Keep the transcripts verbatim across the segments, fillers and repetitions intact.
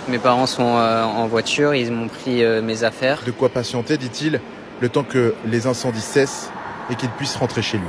Mes parents sont euh, en voiture, ils m'ont pris euh, mes affaires. De quoi patienter, dit-il, le temps que les incendies cessent et qu'il puisse rentrer chez lui.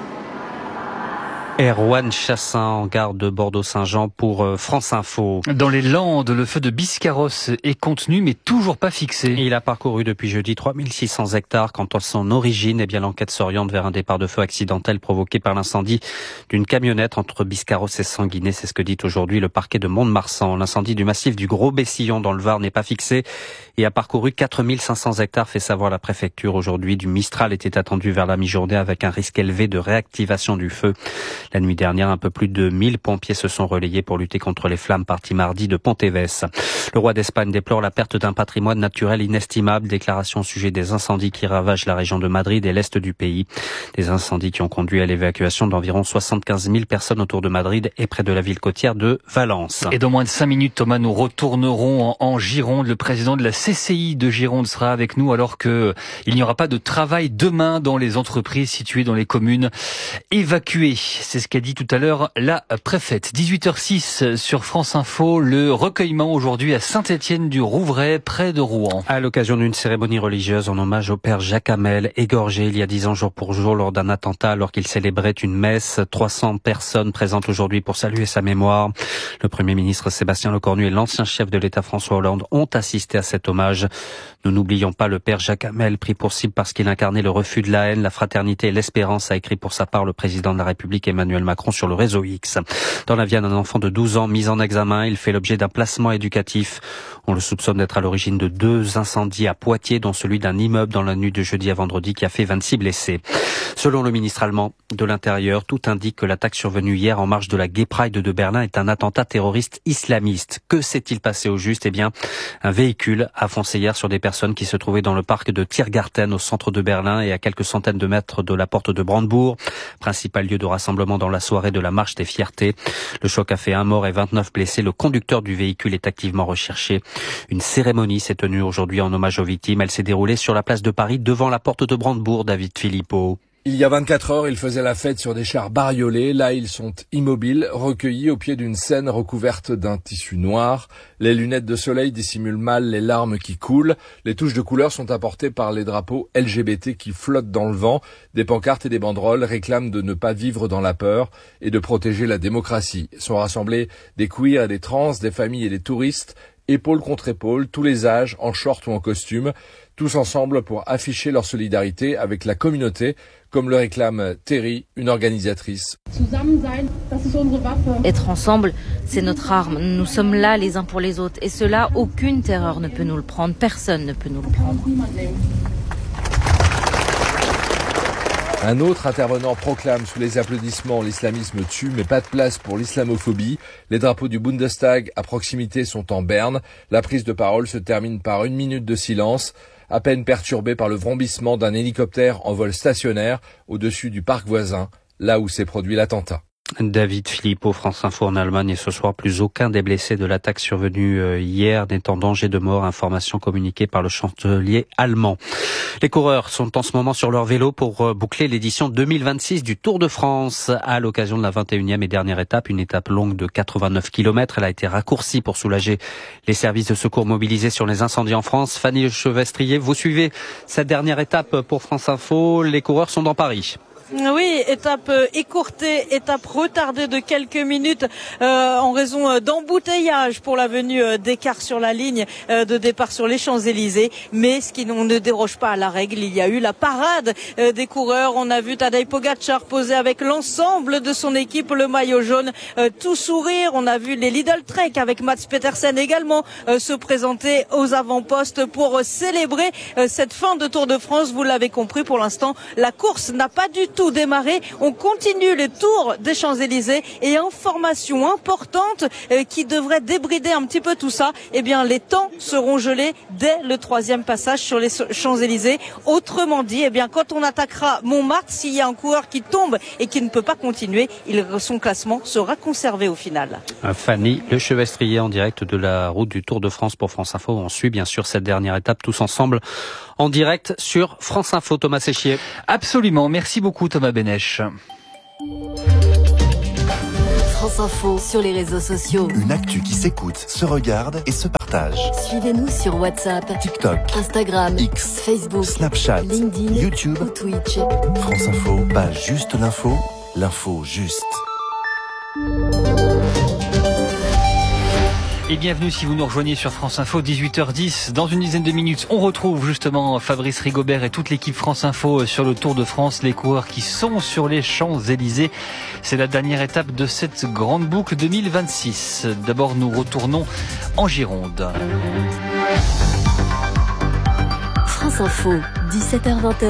Erwan Chassin en gare de Bordeaux-Saint-Jean pour France Info. Dans les Landes, le feu de Biscarrosse est contenu mais toujours pas fixé. Il a parcouru depuis jeudi trois mille six cents hectares. Quant à son origine, eh bien l'enquête s'oriente vers un départ de feu accidentel provoqué par l'incendie d'une camionnette entre Biscarrosse et Sanguinet. C'est ce que dit aujourd'hui le parquet de Mont-de-Marsan. L'incendie du massif du Gros-Bessillon dans le Var n'est pas fixé et a parcouru quatre mille cinq cents hectares, fait savoir la préfecture aujourd'hui. Du Mistral était attendu vers la mi-journée avec un risque élevé de réactivation du feu. La nuit dernière, un peu plus de mille pompiers se sont relayés pour lutter contre les flammes parties mardi de Ponteves. Le roi d'Espagne déplore la perte d'un patrimoine naturel inestimable. Déclaration au sujet des incendies qui ravagent la région de Madrid et l'est du pays. Des incendies qui ont conduit à l'évacuation d'environ soixante-quinze mille personnes autour de Madrid et près de la ville côtière de Valence. Et dans moins de cinq minutes, Thomas, nous retournerons en, en Gironde. Le président de la C C I de Gironde sera avec nous alors que il n'y aura pas de travail demain dans les entreprises situées dans les communes évacuées. C'est ce qu'a dit tout à l'heure la préfète. dix-huit heures six sur France Info, le recueillement aujourd'hui à Saint-Étienne-du-Rouvray, près de Rouen. À l'occasion d'une cérémonie religieuse en hommage au père Jacques Hamel, égorgé il y a dix ans jour pour jour lors d'un attentat alors qu'il célébrait une messe. trois cents personnes présentes aujourd'hui pour saluer sa mémoire. Le Premier ministre Sébastien Lecornu et l'ancien chef de l'État François Hollande ont assisté à cet hommage. Nous n'oublions pas le père Jacques Hamel, pris pour cible parce qu'il incarnait le refus de la haine, la fraternité et l'espérance, a écrit pour sa part le président de la République Emmanuel Macron sur le réseau X. Dans la Vienne, un enfant de douze ans mis en examen, il fait l'objet d'un placement éducatif. On le soupçonne d'être à l'origine de deux incendies à Poitiers, dont celui d'un immeuble dans la nuit de jeudi à vendredi qui a fait vingt-six blessés. Selon le ministre allemand de l'Intérieur, tout indique que l'attaque survenue hier en marge de la Gay Pride de Berlin est un attentat terroriste islamiste. Que s'est-il passé au juste? Eh bien, un véhicule a foncé hier sur des personnes qui se trouvaient dans le parc de Tiergarten au centre de Berlin et à quelques centaines de mètres de la porte de Brandebourg, principal lieu de rassemblement dans la soirée de la marche des fiertés. Le choc a fait un mort et vingt-neuf blessés. Le conducteur du véhicule est activement recherché. Une cérémonie s'est tenue aujourd'hui en hommage aux victimes. Elle s'est déroulée sur la place de Paris devant la porte de Brandebourg. David Philippot. Il y a vingt-quatre heures, ils faisaient la fête sur des chars bariolés. Là, ils sont immobiles, recueillis au pied d'une scène recouverte d'un tissu noir. Les lunettes de soleil dissimulent mal les larmes qui coulent. Les touches de couleur sont apportées par les drapeaux L G B T qui flottent dans le vent. Des pancartes et des banderoles réclament de ne pas vivre dans la peur et de protéger la démocratie. Sont rassemblés des queers et des trans, des familles et des touristes, épaule contre épaule, tous les âges, en short ou en costume, tous ensemble pour afficher leur solidarité avec la communauté, comme le réclame Terry, une organisatrice. Être ensemble, c'est notre arme. Nous sommes là les uns pour les autres. Et cela, aucune terreur ne peut nous le prendre. Personne ne peut nous le prendre. Un autre intervenant proclame sous les applaudissements « L'islamisme tue, mais pas de place pour l'islamophobie ». Les drapeaux du Bundestag à proximité sont en berne. La prise de parole se termine par une minute de silence, à peine perturbée par le vrombissement d'un hélicoptère en vol stationnaire au-dessus du parc voisin, là où s'est produit l'attentat. David Philippot, France Info en Allemagne, et ce soir, plus aucun des blessés de l'attaque survenue hier n'est en danger de mort. Information communiquée par le chancelier allemand. Les coureurs sont en ce moment sur leur vélo pour boucler l'édition deux mille vingt-six du Tour de France. À l'occasion de la vingt et unième et dernière étape, une étape longue de quatre-vingt-neuf kilomètres, elle a été raccourcie pour soulager les services de secours mobilisés sur les incendies en France. Fanny Lechevestrier, vous suivez cette dernière étape pour France Info. Les coureurs sont dans Paris. Oui, étape écourtée, étape retardée de quelques minutes euh, en raison d'embouteillage pour la venue des cars sur la ligne euh, de départ sur les Champs-Élysées. Mais ce qui ne déroge pas à la règle, il y a eu la parade euh, des coureurs. On a vu Tadej Pogačar poser avec l'ensemble de son équipe le maillot jaune, euh, tout sourire. On a vu les Lidl Trek avec Mats Pedersen également euh, se présenter aux avant-postes pour célébrer euh, cette fin de Tour de France. Vous l'avez compris, pour l'instant, la course n'a pas du tout tout démarré. On continue le tour des Champs-Élysées et information importante euh, qui devrait débrider un petit peu tout ça. Eh bien, les temps seront gelés dès le troisième passage sur les Champs-Élysées. Autrement dit, eh bien, quand on attaquera Montmartre, s'il y a un coureur qui tombe et qui ne peut pas continuer, il, son classement sera conservé au final. Fanny Lechevestrier en direct de la route du Tour de France pour France Info. On suit bien sûr cette dernière étape tous ensemble en direct sur France Info. Thomas Séchier. Absolument. Merci beaucoup Thomas Benech. France Info sur les réseaux sociaux. Une actu qui s'écoute, se regarde et se partage. Suivez-nous sur WhatsApp, TikTok, Instagram, X, Facebook, Snapchat, LinkedIn, YouTube ou Twitch. France Info, pas juste l'info, l'info juste. Et bienvenue si vous nous rejoignez sur France Info, dix-huit heures dix. Dans une dizaine de minutes, on retrouve justement Fabrice Rigobert et toute l'équipe France Info sur le Tour de France, les coureurs qui sont sur les Champs-Élysées. C'est la dernière étape de cette grande boucle deux mille vingt-six. D'abord, nous retournons en Gironde. France Info, dix-sept heures vingt.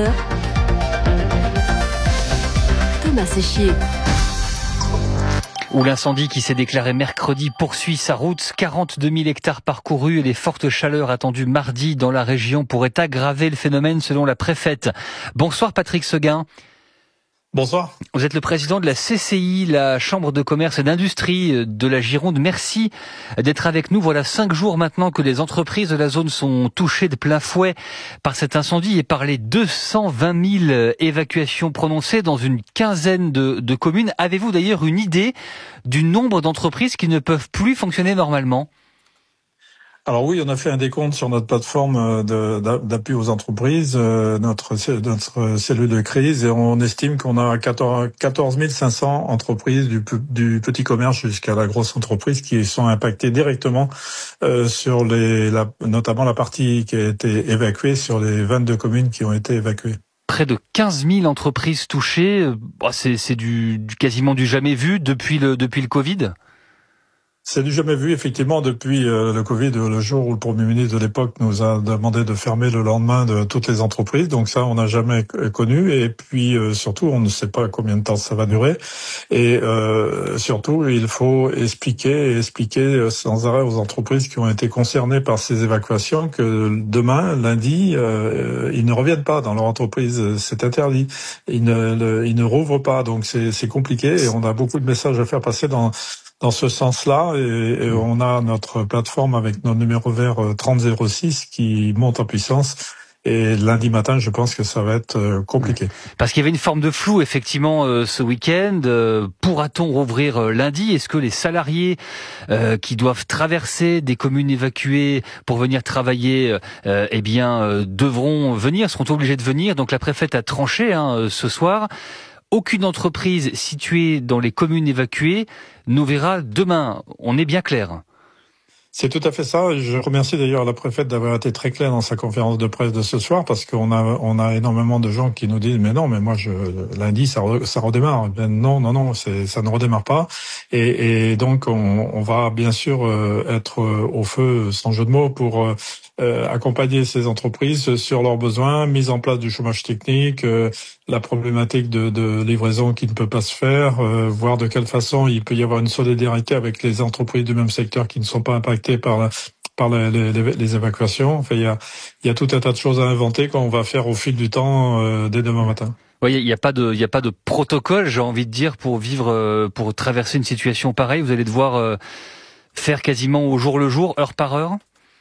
Thomas Séchier. Où l'incendie qui s'est déclaré mercredi poursuit sa route. quarante-deux mille hectares parcourus et les fortes chaleurs attendues mardi dans la région pourraient aggraver le phénomène selon la préfète. Bonsoir Patrick Seguin. Bonsoir. Vous êtes le président de la C C I, la Chambre de commerce et d'industrie de la Gironde. Merci d'être avec nous. Voilà cinq jours maintenant que les entreprises de la zone sont touchées de plein fouet par cet incendie et par les deux cent vingt mille évacuations prononcées dans une quinzaine de, de communes. Avez-vous d'ailleurs une idée du nombre d'entreprises qui ne peuvent plus fonctionner normalement ? Alors oui, on a fait un décompte sur notre plateforme de, d'appui aux entreprises, euh, notre, notre cellule de crise, et on estime qu'on a quatorze mille cinq cents entreprises du, du petit commerce jusqu'à la grosse entreprise qui sont impactées directement euh, sur les, la, notamment la partie qui a été évacuée sur les vingt-deux communes qui ont été évacuées. Près de quinze mille entreprises touchées, c'est, c'est du, du quasiment du jamais vu depuis le, depuis le Covid ? C'est du jamais vu, effectivement, depuis euh, le Covid, le jour où le Premier ministre de l'époque nous a demandé de fermer le lendemain de toutes les entreprises. Donc ça, on n'a jamais connu. Et puis, euh, surtout, on ne sait pas combien de temps ça va durer. Et euh, surtout, il faut expliquer et expliquer sans arrêt aux entreprises qui ont été concernées par ces évacuations que demain, lundi, euh, ils ne reviennent pas dans leur entreprise. C'est interdit. Ils ne, le, ils ne rouvrent pas. Donc c'est, c'est compliqué. Et on a beaucoup de messages à faire passer dans... dans ce sens-là, et, et on a notre plateforme avec nos numéros verts trente zéro six qui monte en puissance. Et lundi matin, je pense que ça va être compliqué. Parce qu'il y avait une forme de flou, effectivement, euh, ce week-end. Euh, pourra-t-on rouvrir euh, lundi ? Est-ce que les salariés euh, qui doivent traverser des communes évacuées pour venir travailler, euh, eh bien, euh, devront venir, seront obligés de venir ? Donc la préfète a tranché hein, ce soir. Aucune entreprise située dans les communes évacuées nous verra demain. On est bien clair. C'est tout à fait ça. Je remercie d'ailleurs la préfète d'avoir été très claire dans sa conférence de presse de ce soir, parce qu'on a on a énormément de gens qui nous disent mais non, mais moi je lundi ça ça redémarre. Ben non non non, c'est ça ne redémarre pas. Et, et donc on, on va bien sûr être au feu sans jeu de mots pour euh, accompagner ces entreprises sur leurs besoins, mise en place du chômage technique, euh, la problématique de, de livraison qui ne peut pas se faire, euh, voir de quelle façon il peut y avoir une solidarité avec les entreprises du même secteur qui ne sont pas impactées par la, par les, les, les évacuations. Enfin, il y a, il y a tout un tas de choses à inventer qu'on va faire au fil du temps euh, dès demain matin. Oui, il n'y a pas de, il y a pas de protocole, j'ai envie de dire, pour vivre, pour traverser une situation pareille. Vous allez devoir euh, faire quasiment au jour le jour, heure par heure.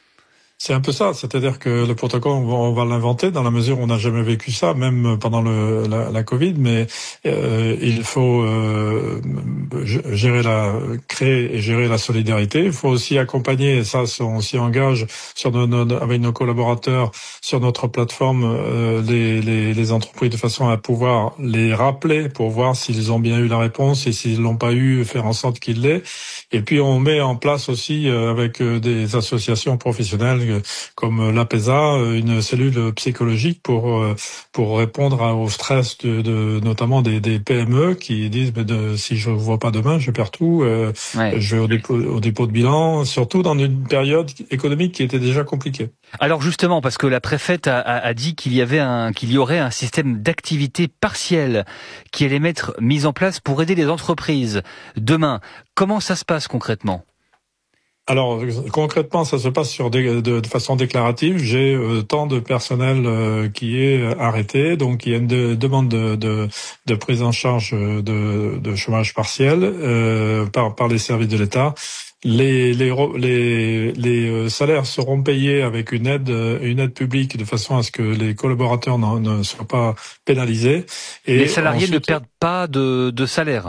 C'est un peu ça, c'est-à-dire que le protocole, on va, on va l'inventer dans la mesure où on n'a jamais vécu ça, même pendant le, la, la Covid, mais euh, il faut euh, gérer la, créer et gérer la solidarité. Il faut aussi accompagner, et ça, on s'y engage sur nos, nos, avec nos collaborateurs sur notre plateforme, euh, les, les, les entreprises de façon à pouvoir les rappeler pour voir s'ils ont bien eu la réponse et s'ils l'ont pas eu, faire en sorte qu'ils l'aient. Et puis on met en place aussi euh, avec euh, des associations professionnelles comme l'APESA, une cellule psychologique pour pour répondre au stress de, de notamment des, des P M E qui disent mais de, si je ne vois pas demain, je perds tout, euh, ouais. je vais au dépôt, au dépôt de bilan, surtout dans une période économique qui était déjà compliquée. Alors justement, parce que la préfète a, a, a dit qu'il y avait un qu'il y aurait un système d'activité partielle qui allait être mis en place pour aider les entreprises demain. Comment ça se passe concrètement ? Alors concrètement, ça se passe sur des, de, de façon déclarative. J'ai euh, tant de personnel euh, qui est arrêté, donc il y a une de, demande de, de, de prise en charge de, de chômage partiel euh, par, par les services de l'État. Les, les, les, les salaires seront payés avec une aide, une aide publique de façon à ce que les collaborateurs ne, ne soient pas pénalisés. Et les salariés ensuite, ne perdent pas de, de salaire.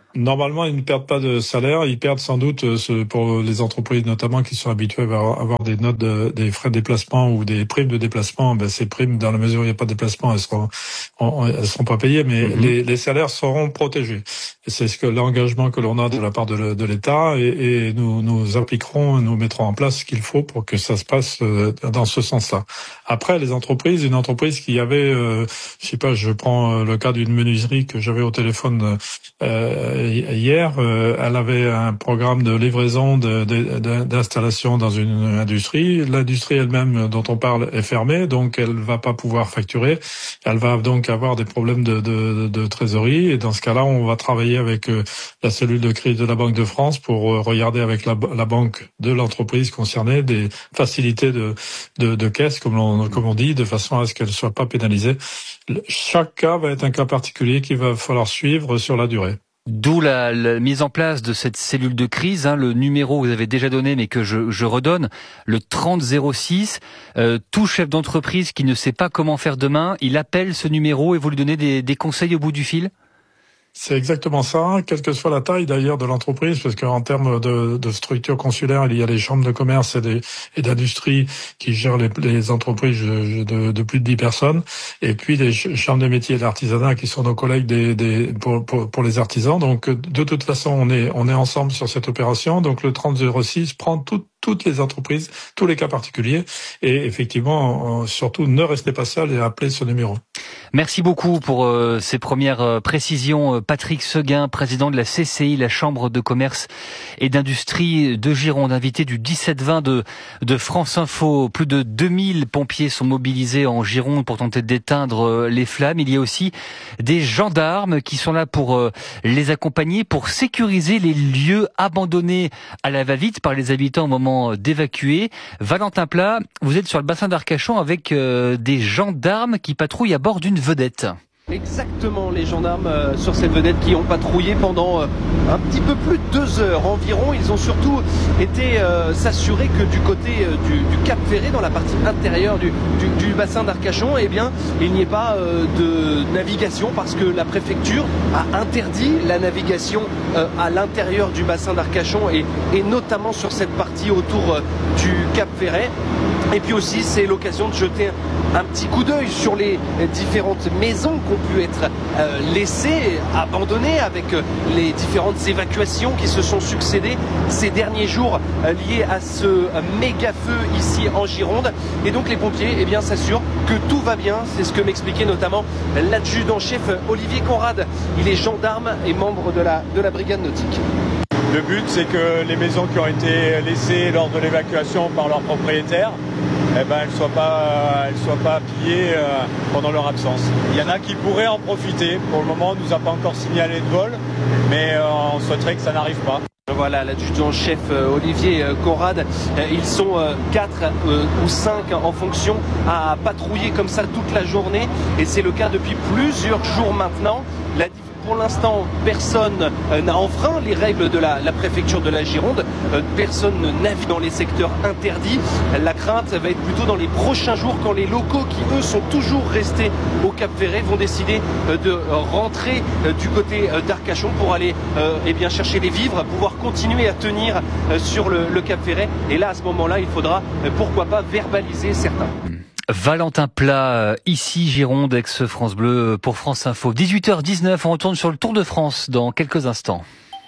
Normalement, ils ne perdent pas de salaire. Ils perdent sans doute, pour les entreprises notamment qui sont habituées à avoir des notes, de, des frais de déplacement ou des primes de déplacement. Ben, ces primes, dans la mesure où il n'y a pas de déplacement, elles seront, elles seront pas payées, mais mm-hmm. les, les salaires seront protégés. Et c'est ce que l'engagement que l'on a de la part de, de l'État, et, et nous, nous appliquerons, nous mettrons en place ce qu'il faut pour que ça se passe dans ce sens-là. Après, les entreprises, une entreprise qui avait, euh, je sais pas, je prends le cas d'une menuiserie que j'avais au téléphone. Euh, Hier, euh, elle avait un programme de livraison de, de, de, d'installation dans une industrie. L'industrie elle-même dont on parle est fermée, donc elle va pas pouvoir facturer. Elle va donc avoir des problèmes de, de, de trésorerie. Et dans ce cas-là, on va travailler avec euh, la cellule de crise de la Banque de France pour euh, regarder avec la, la banque de l'entreprise concernée des facilités de, de, de caisse, comme on, comme on dit, de façon à ce qu'elle soit pas pénalisée. Chaque cas va être un cas particulier qu'il va falloir suivre sur la durée. D'où la, la mise en place de cette cellule de crise, hein, le numéro que vous avez déjà donné mais que je, je redonne, le trente zéro six. Euh, tout chef d'entreprise qui ne sait pas comment faire demain, il appelle ce numéro et vous lui donnez des, des conseils au bout du fil ? C'est exactement ça, quelle que soit la taille d'ailleurs de l'entreprise, parce qu'en termes de, de structure consulaire, il y a les chambres de commerce et, des, et d'industrie qui gèrent les, les entreprises de, de plus de dix personnes, et puis les chambres des métiers et de l'artisanat qui sont nos collègues des, des, pour, pour, pour les artisans. Donc de toute façon, on est, on est ensemble sur cette opération. Donc le trente zéro six prend tout, toutes les entreprises, tous les cas particuliers, et effectivement, surtout ne restez pas seul et appelez ce numéro. Merci beaucoup pour euh, ces premières euh, précisions. Patrick Seguin, président de la C C I, la Chambre de commerce et d'industrie de Gironde, invité du dix-sept vingt de, de France Info. Plus de deux mille pompiers sont mobilisés en Gironde pour tenter d'éteindre euh, les flammes. Il y a aussi des gendarmes qui sont là pour euh, les accompagner, pour sécuriser les lieux abandonnés à la va-vite par les habitants au moment d'évacuer. Valentin Plat, vous êtes sur le bassin d'Arcachon avec euh, des gendarmes qui patrouillent à bord d'une vedette. Exactement, les gendarmes euh, sur cette vedette qui ont patrouillé pendant euh, un petit peu plus de deux heures environ. Ils ont surtout été euh, s'assurer que du côté euh, du, du Cap Ferré, dans la partie intérieure du, du, du bassin d'Arcachon, eh bien, il n'y ait pas euh, de navigation, parce que la préfecture a interdit la navigation euh, à l'intérieur du bassin d'Arcachon et, et notamment sur cette partie autour euh, du Cap Ferret. Et puis aussi, c'est l'occasion de jeter un petit coup d'œil sur les différentes maisons qui ont pu être euh, laissées, abandonnées, avec les différentes évacuations qui se sont succédées ces derniers jours euh, liées à ce euh, méga feu ici en Gironde. Et donc les pompiers eh bien, s'assurent que tout va bien. C'est ce que m'expliquait notamment l'adjudant-chef Olivier Conrad. Il est gendarme et membre de la, de la brigade nautique. Le but, c'est que les maisons qui ont été laissées lors de l'évacuation par leurs propriétaires, eh ben, elles ne soient pas, elles soient pas pillées euh, pendant leur absence. Il y en a qui pourraient en profiter. Pour le moment, on ne nous a pas encore signalé de vol, mais euh, on souhaiterait que ça n'arrive pas. Voilà l'adjudant-chef euh, Olivier euh, Conrad. Euh, ils sont euh, quatre euh, ou cinq en fonction à patrouiller comme ça toute la journée. Et c'est le cas depuis plusieurs jours maintenant. La Pour l'instant, personne euh, n'a enfreint les règles de la, la préfecture de la Gironde. Euh, personne ne navigue dans les secteurs interdits. La crainte va être plutôt dans les prochains jours, quand les locaux qui, eux, sont toujours restés au Cap Ferret vont décider euh, de rentrer euh, du côté euh, d'Arcachon pour aller euh, eh bien, chercher les vivres, pouvoir continuer à tenir euh, sur le, le Cap Ferret. Et là, à ce moment-là, il faudra, euh, pourquoi pas, verbaliser certains. Valentin Plat, ici Gironde, ex-France Bleu pour France Info. dix-huit heures dix-neuf, on retourne sur le Tour de France dans quelques instants.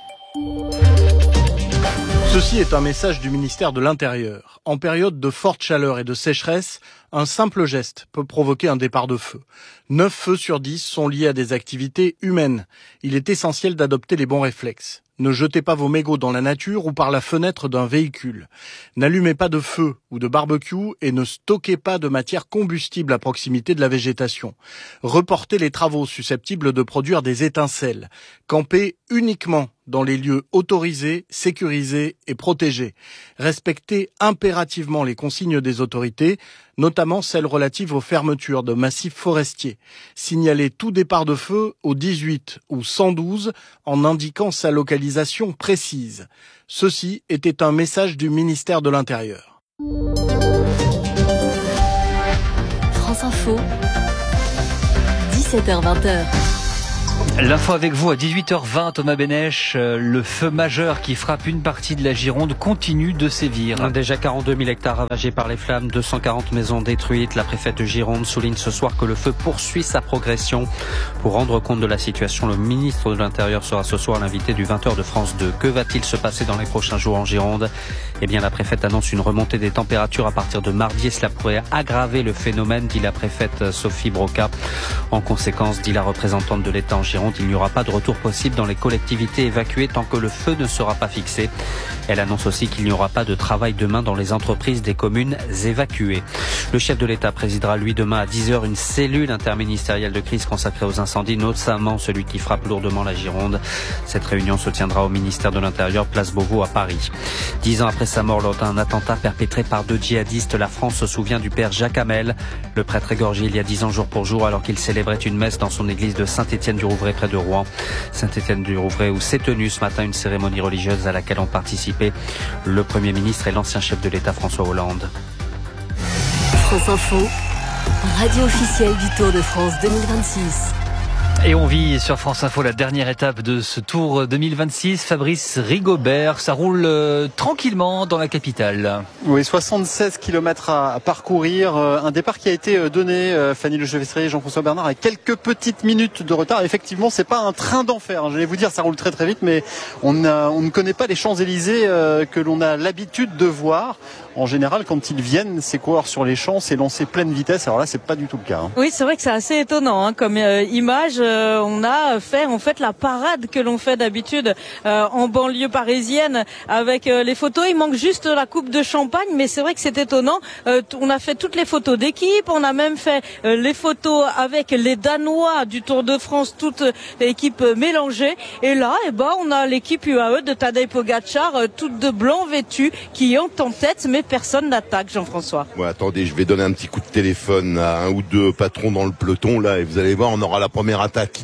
Ceci est un message du ministère de l'Intérieur. En période de forte chaleur et de sécheresse, un simple geste peut provoquer un départ de feu. neuf feux sur dix sont liés à des activités humaines. Il est essentiel d'adopter les bons réflexes. Ne jetez pas vos mégots dans la nature ou par la fenêtre d'un véhicule. N'allumez pas de feu ou de barbecue et ne stockez pas de matière combustible à proximité de la végétation. Reportez les travaux susceptibles de produire des étincelles. Campez uniquement dans les lieux autorisés, sécurisés et protégés. Respectez impérativement les consignes des autorités, notamment celles relatives aux fermetures de massifs forestiers. Signalez tout départ de feu au dix-huit ou cent douze en indiquant sa localisation précise. Ceci était un message du ministère de l'Intérieur. France Info, dix-sept heures vingt. L'info avec vous à dix-huit heures vingt, Thomas Bénèche. Le feu majeur qui frappe une partie de la Gironde continue de sévir. Déjà quarante-deux mille hectares ravagés par les flammes, deux cent quarante maisons détruites. La préfète de Gironde souligne ce soir que le feu poursuit sa progression. Pour rendre compte de la situation, le ministre de l'Intérieur sera ce soir l'invité du vingt heures de France deux. Que va-t-il se passer dans les prochains jours en Gironde ? Eh bien, la préfète annonce une remontée des températures à partir de mardi et cela pourrait aggraver le phénomène, dit la préfète Sophie Broca. En conséquence, dit la représentante de l'État en Gironde, il n'y aura pas de retour possible dans les collectivités évacuées tant que le feu ne sera pas fixé. Elle annonce aussi qu'il n'y aura pas de travail demain dans les entreprises des communes évacuées. Le chef de l'État présidera lui demain à dix heures une cellule interministérielle de crise consacrée aux incendies, notamment celui qui frappe lourdement la Gironde. Cette réunion se tiendra au ministère de l'Intérieur, place Beauvau à Paris. Dix ans après sa mort lors d'un attentat perpétré par deux djihadistes, la France se souvient du père Jacques Hamel. Le prêtre égorgé il y a dix ans jour pour jour alors qu'il célébrait une messe dans son église de Saint-Étienne-du-Rouvray près de Rouen. Saint-Étienne-du-Rouvray où s'est tenue ce matin une cérémonie religieuse à laquelle ont participé le Premier ministre et l'ancien chef de l'État François Hollande. France Info, radio officielle du Tour de France deux mille vingt-six. Et on vit sur France Info la dernière étape de ce Tour deux mille vingt-six. Fabrice Rigobert, ça roule euh, tranquillement dans la capitale. Oui, soixante-seize kilomètres à, à parcourir. Euh, un départ qui a été donné, euh, Fanny Lechevestre, Jean-François Bernard, avec quelques petites minutes de retard. Effectivement, c'est pas un train d'enfer. J'allais vous dire, ça roule très très vite, mais on, a, on ne connaît pas les Champs-Élysées euh, que l'on a l'habitude de voir. En général, quand ils viennent, ces coureurs sur les champs, c'est lancé pleine vitesse. Alors là, c'est pas du tout le cas. Hein. Oui, c'est vrai que c'est assez étonnant hein, comme euh, image. Euh, on a fait en fait la parade que l'on fait d'habitude euh, en banlieue parisienne avec euh, les photos. Il manque juste la coupe de champagne, mais c'est vrai que c'est étonnant. Euh, on a fait toutes les photos d'équipe. On a même fait euh, les photos avec les Danois du Tour de France, toute l'équipe mélangée. Et là, eh ben, on a l'équipe U A E de Tadej Pogačar, euh, toute de blanc vêtue, qui est en tête, mais personne n'attaque, Jean-François. Ouais, attendez, je vais donner un petit coup de téléphone à un ou deux patrons dans le peloton là et vous allez voir, on aura la première attaque.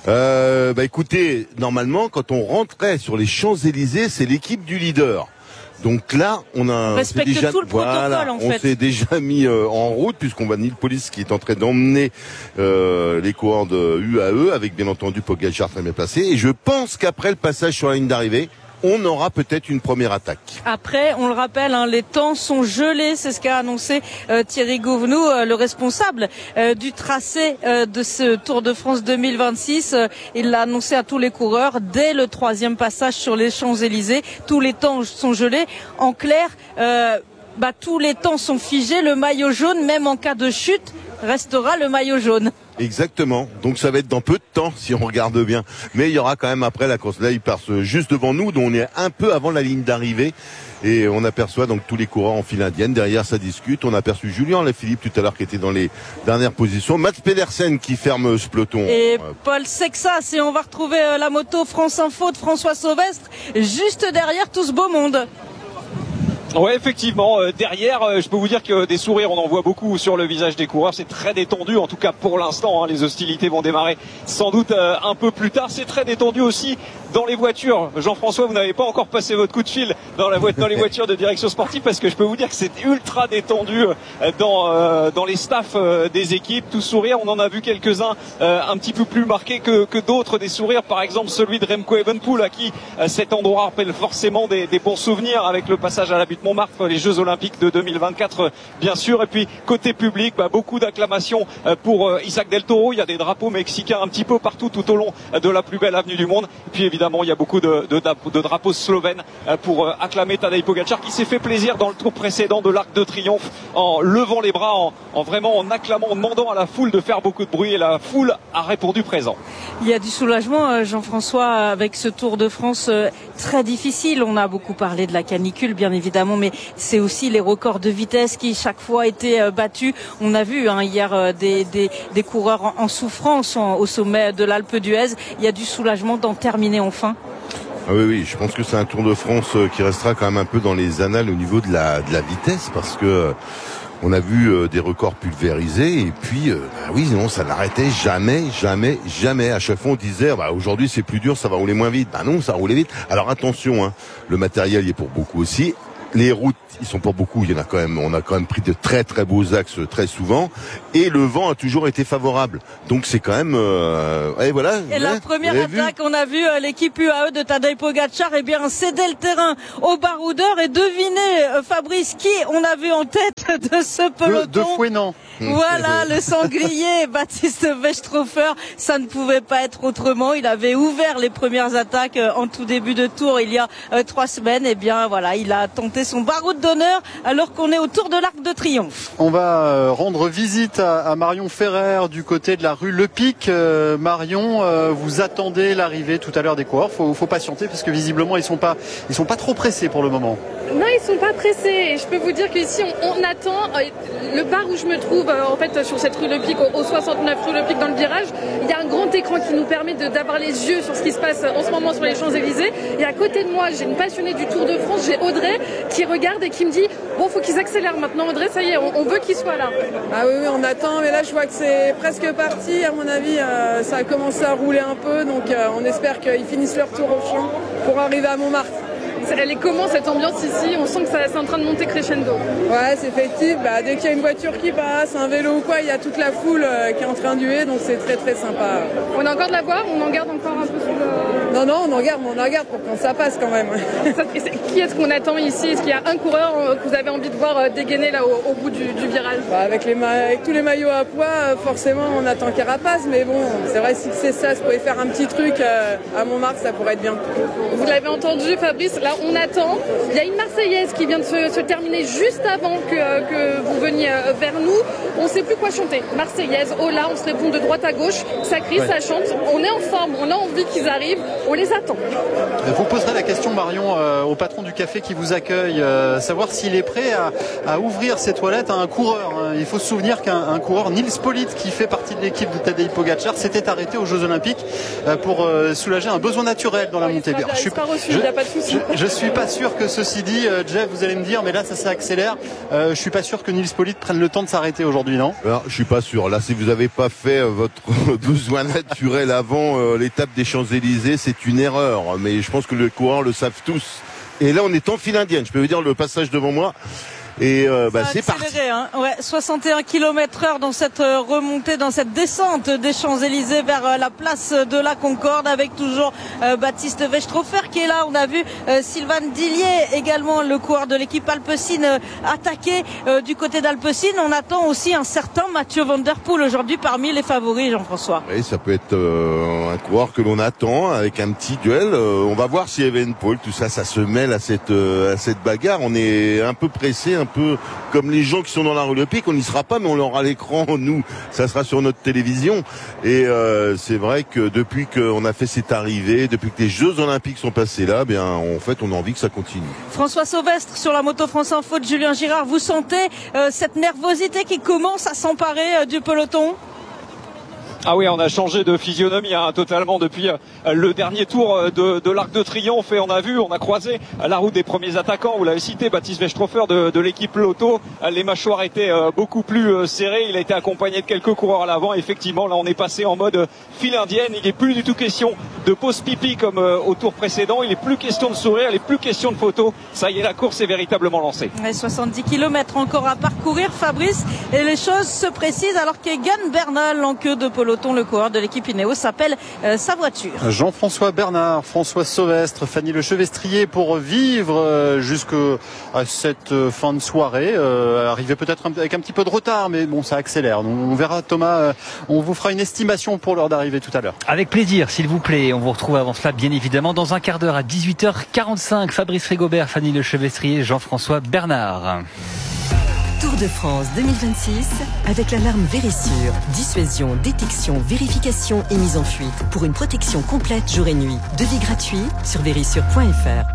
Euh, bah écoutez, normalement, quand on rentrait sur les Champs-Élysées, c'est l'équipe du leader. Donc là, on a on respecte déjà, tout le protocole voilà, en on fait. On s'est déjà mis euh, en route puisqu'on voit Neil Police qui est en train d'emmener euh, les coureurs de U A E avec bien entendu Pogačar très bien placé. Et je pense qu'après le passage sur la ligne d'arrivée, on aura peut-être une première attaque. Après, on le rappelle, hein, les temps sont gelés, c'est ce qu'a annoncé euh, Thierry Gouvenou, euh, le responsable euh, du tracé euh, de ce Tour de France deux mille vingt-six. Euh, il l'a annoncé à tous les coureurs dès le troisième passage sur les Champs-Élysées. Tous les temps sont gelés. En clair, euh, bah, tous les temps sont figés. Le maillot jaune, même en cas de chute, restera le maillot jaune. Exactement. Donc ça va être dans peu de temps si on regarde bien. Mais il y aura quand même après la course. Là, il passe juste devant nous, dont on est un peu avant la ligne d'arrivée. Et on aperçoit donc tous les coureurs en file indienne. Derrière, ça discute. On a aperçu Julien Alaphilippe tout à l'heure qui était dans les dernières positions. Mats Pedersen qui ferme ce peloton. Et Paul Sexas. Et on va retrouver la moto France Info de François Sauvestre juste derrière tout ce beau monde. Ouais, effectivement, euh, derrière, euh, je peux vous dire que des sourires, on en voit beaucoup sur le visage des coureurs. C'est très détendu, en tout cas pour l'instant. Hein, les hostilités vont démarrer sans doute euh, un peu plus tard. C'est très détendu aussi dans les voitures. Jean-François, vous n'avez pas encore passé votre coup de fil dans, la vo- dans les voitures de direction sportive parce que je peux vous dire que c'est ultra détendu euh, dans, euh, dans les staffs euh, des équipes. Tout sourire, on en a vu quelques-uns euh, un petit peu plus marqués que, que d'autres. Des sourires, par exemple celui de Remco Evenepoel, à qui euh, cet endroit rappelle forcément des, des bons souvenirs avec le passage à la butte Montmartre, les Jeux Olympiques de deux mille vingt-quatre, bien sûr. Et puis côté public, bah, beaucoup d'acclamations pour Isaac Del Toro. Il y a des drapeaux mexicains un petit peu partout tout au long de la plus belle avenue du monde. Et puis évidemment, il y a beaucoup de, de, de drapeaux slovènes pour acclamer Tadej Pogačar, qui s'est fait plaisir dans le tour précédent de l'Arc de Triomphe en levant les bras, en, en vraiment en acclamant, en demandant à la foule de faire beaucoup de bruit. Et la foule a répondu présent. Il y a du soulagement, Jean-François, avec ce Tour de France très difficile. On a beaucoup parlé de la canicule, bien évidemment, mais c'est aussi les records de vitesse qui chaque fois étaient battus. On a vu hein, hier des, des, des coureurs en, en souffrance en, au sommet de l'Alpe d'Huez. Il y a du soulagement d'en terminer enfin. Ah oui, oui, je pense que c'est un Tour de France qui restera quand même un peu dans les annales au niveau de la, de la vitesse parce que on a vu euh, des records pulvérisés et puis euh, bah oui, non, ça n'arrêtait jamais, jamais, jamais. À chaque fois, on disait bah aujourd'hui c'est plus dur, ça va rouler moins vite. Bah non, ça roulait vite. Alors attention, hein, le matériel y est pour beaucoup aussi. Les routes, ils sont pas beaucoup. Il y en a quand même. On a quand même pris de très très beaux axes très souvent. Et le vent a toujours été favorable. Donc c'est quand même. Euh, et voilà. Et la première attaque, on a vu euh, l'équipe U A E de Tadej Pogačar, eh bien céder le terrain aux baroudeurs. Et devinez, euh, Fabrice, qui on a vu en tête de ce peloton. De, de Fouenant. Voilà, le sanglier Baptiste Westrhofer. Ça ne pouvait pas être autrement. Il avait ouvert les premières attaques euh, en tout début de tour il y a euh, trois semaines. Et bien voilà, il a tenté son baroud d'honneur alors qu'on est autour de l'Arc de Triomphe. On va rendre visite à, à Marion Ferrer du côté de la rue Le Pic. Euh, Marion, euh, vous attendez l'arrivée tout à l'heure des coureurs. Faut, faut patienter parce que visiblement ils sont pas, ils sont pas trop pressés pour le moment. Non, ils sont pas pressés. Et je peux vous dire qu'ici on, on attend. Le bar où je me trouve, euh, en fait, sur cette rue Le Pic, au, au soixante-neuf rue Le Pic dans le virage, il y a un grand écran qui nous permet de, d'avoir les yeux sur ce qui se passe en ce moment sur les Champs-Élysées. Et à côté de moi, j'ai une passionnée du Tour de France, j'ai Audrey qui regarde et qui me dit bon, faut qu'ils accélèrent maintenant. Audrey, ça y est, on, on veut qu'ils soient là. Ah oui, oui, on attend, mais là je vois que c'est presque parti. À mon avis, euh, ça a commencé à rouler un peu, donc euh, on espère qu'ils finissent leur tour au champ pour arriver à Montmartre. Elle est comment cette ambiance ici? On sent que ça, c'est en train de monter crescendo. Ouais, c'est effectif. Bah, dès qu'il y a une voiture qui passe, un vélo ou quoi, il y a toute la foule euh, qui est en train d'huer, donc c'est très très sympa. On a encore de la boire? On en garde encore un peu sur le... Non, non, on en garde, mais on en garde pour quand ça passe quand même. Qui est-ce qu'on attend ici? Est-ce qu'il y a un coureur que vous avez envie de voir dégainer là au, au bout du, du virage? Bah, avec, les ma- avec tous les maillots à poids, forcément on attend Carapace, mais bon, c'est vrai si c'est ça, ça pourrait faire un petit truc euh, à Montmartre, ça pourrait être bien. Vous l'avez entendu, Fabrice, là on attend. Il y a une Marseillaise qui vient de se, se terminer juste avant que, que vous veniez vers nous. On ne sait plus quoi chanter. Marseillaise, oh là, on se répond de droite à gauche. Ça crie, ouais. Ça chante. On est en forme, on a envie qu'ils arrivent. On les attend. Vous poserez la question, Marion, euh, au patron du café qui vous accueille, euh, savoir s'il est prêt à, à ouvrir ses toilettes à un coureur. Il faut se souvenir qu'un coureur, Nils Pollitt, qui fait partie de l'équipe de Tadej Pogačar, s'était arrêté aux Jeux Olympiques euh, pour euh, soulager un besoin naturel dans la ouais, montée. Il sera, je, il sera reçu, il n'y a pas de souci. Je, je suis pas sûr que ceci dit, euh, Jeff, vous allez me dire, mais là ça s'accélère. Euh, je suis pas sûr que Nils Pollitt prenne le temps de s'arrêter aujourd'hui, non? Alors, je suis pas sûr. Là, si vous n'avez pas fait euh, votre besoin naturel avant euh, l'étape des Champs-Élysées, c'est une erreur. Mais je pense que les coureurs le savent tous. Et là, on est en file indienne. Je peux vous dire le passage devant moi. Et euh, bah, c'est parti. Hein. Ouais, soixante et un kilomètres heure dans cette remontée, dans cette descente des Champs-Élysées vers euh, la place de la Concorde, avec toujours euh, Baptiste Westrhofer qui est là. On a vu euh, Sylvain Dillier, également le coureur de l'équipe Alpecin, euh, attaqué euh, du côté d'Alpecin. On attend aussi un certain Mathieu Van Der Poel aujourd'hui parmi les favoris, Jean-François. Oui, ça peut être euh, un coureur que l'on attend avec un petit duel. Euh, on va voir si Evenepoel, tout ça, ça se mêle à cette euh, à cette bagarre. On est un peu pressé, un peu comme les gens qui sont dans la rue Le Pic. On n'y sera pas, mais on aura l'écran, nous, ça sera sur notre télévision. Et euh, c'est vrai que depuis qu'on a fait cette arrivée, depuis que les Jeux Olympiques sont passés là, bien en fait on a envie que ça continue. François Sauvestre sur la moto France Info de Julien Girard, vous sentez euh, cette nervosité qui commence à s'emparer euh, du peloton? Ah oui, on a changé de physionomie hein, totalement depuis euh, le dernier tour de, de l'Arc de Triomphe, et on a vu, on a croisé la route des premiers attaquants. Vous l'avez cité, Baptiste Westrhofer de, de l'équipe Lotto. Les mâchoires étaient euh, beaucoup plus euh, serrées. Il a été accompagné de quelques coureurs à l'avant. Effectivement, là, on est passé en mode file indienne. Il n'est plus du tout question de pause pipi comme euh, au tour précédent. Il n'est plus question de sourire, il n'est plus question de photo. Ça y est, la course est véritablement lancée. Ouais, soixante-dix kilomètres encore à parcourir, Fabrice, et les choses se précisent alors qu'Egan Bernal, en queue de peloton, le coureur de l'équipe Ineos, s'appelle euh, sa voiture. Jean-François Bernard, François Sauvestre, Fanny Lechevestrier pour vivre euh, jusqu'à cette euh, fin de soirée. Euh, arrivé peut-être avec un petit peu de retard, mais bon, ça accélère. Donc, on verra, Thomas, euh, on vous fera une estimation pour l'heure d'arrivée tout à l'heure. Avec plaisir, s'il vous plaît. On vous retrouve avant cela, bien évidemment, dans un quart d'heure à dix-huit heures quarante-cinq. Fabrice Rigobert, Fanny Lechevestrier, Jean-François Bernard. Tour de France deux mille vingt-six avec l'alarme Vérissure. Dissuasion, détection, vérification et mise en fuite pour une protection complète jour et nuit. Devis gratuit sur vérissure point f r.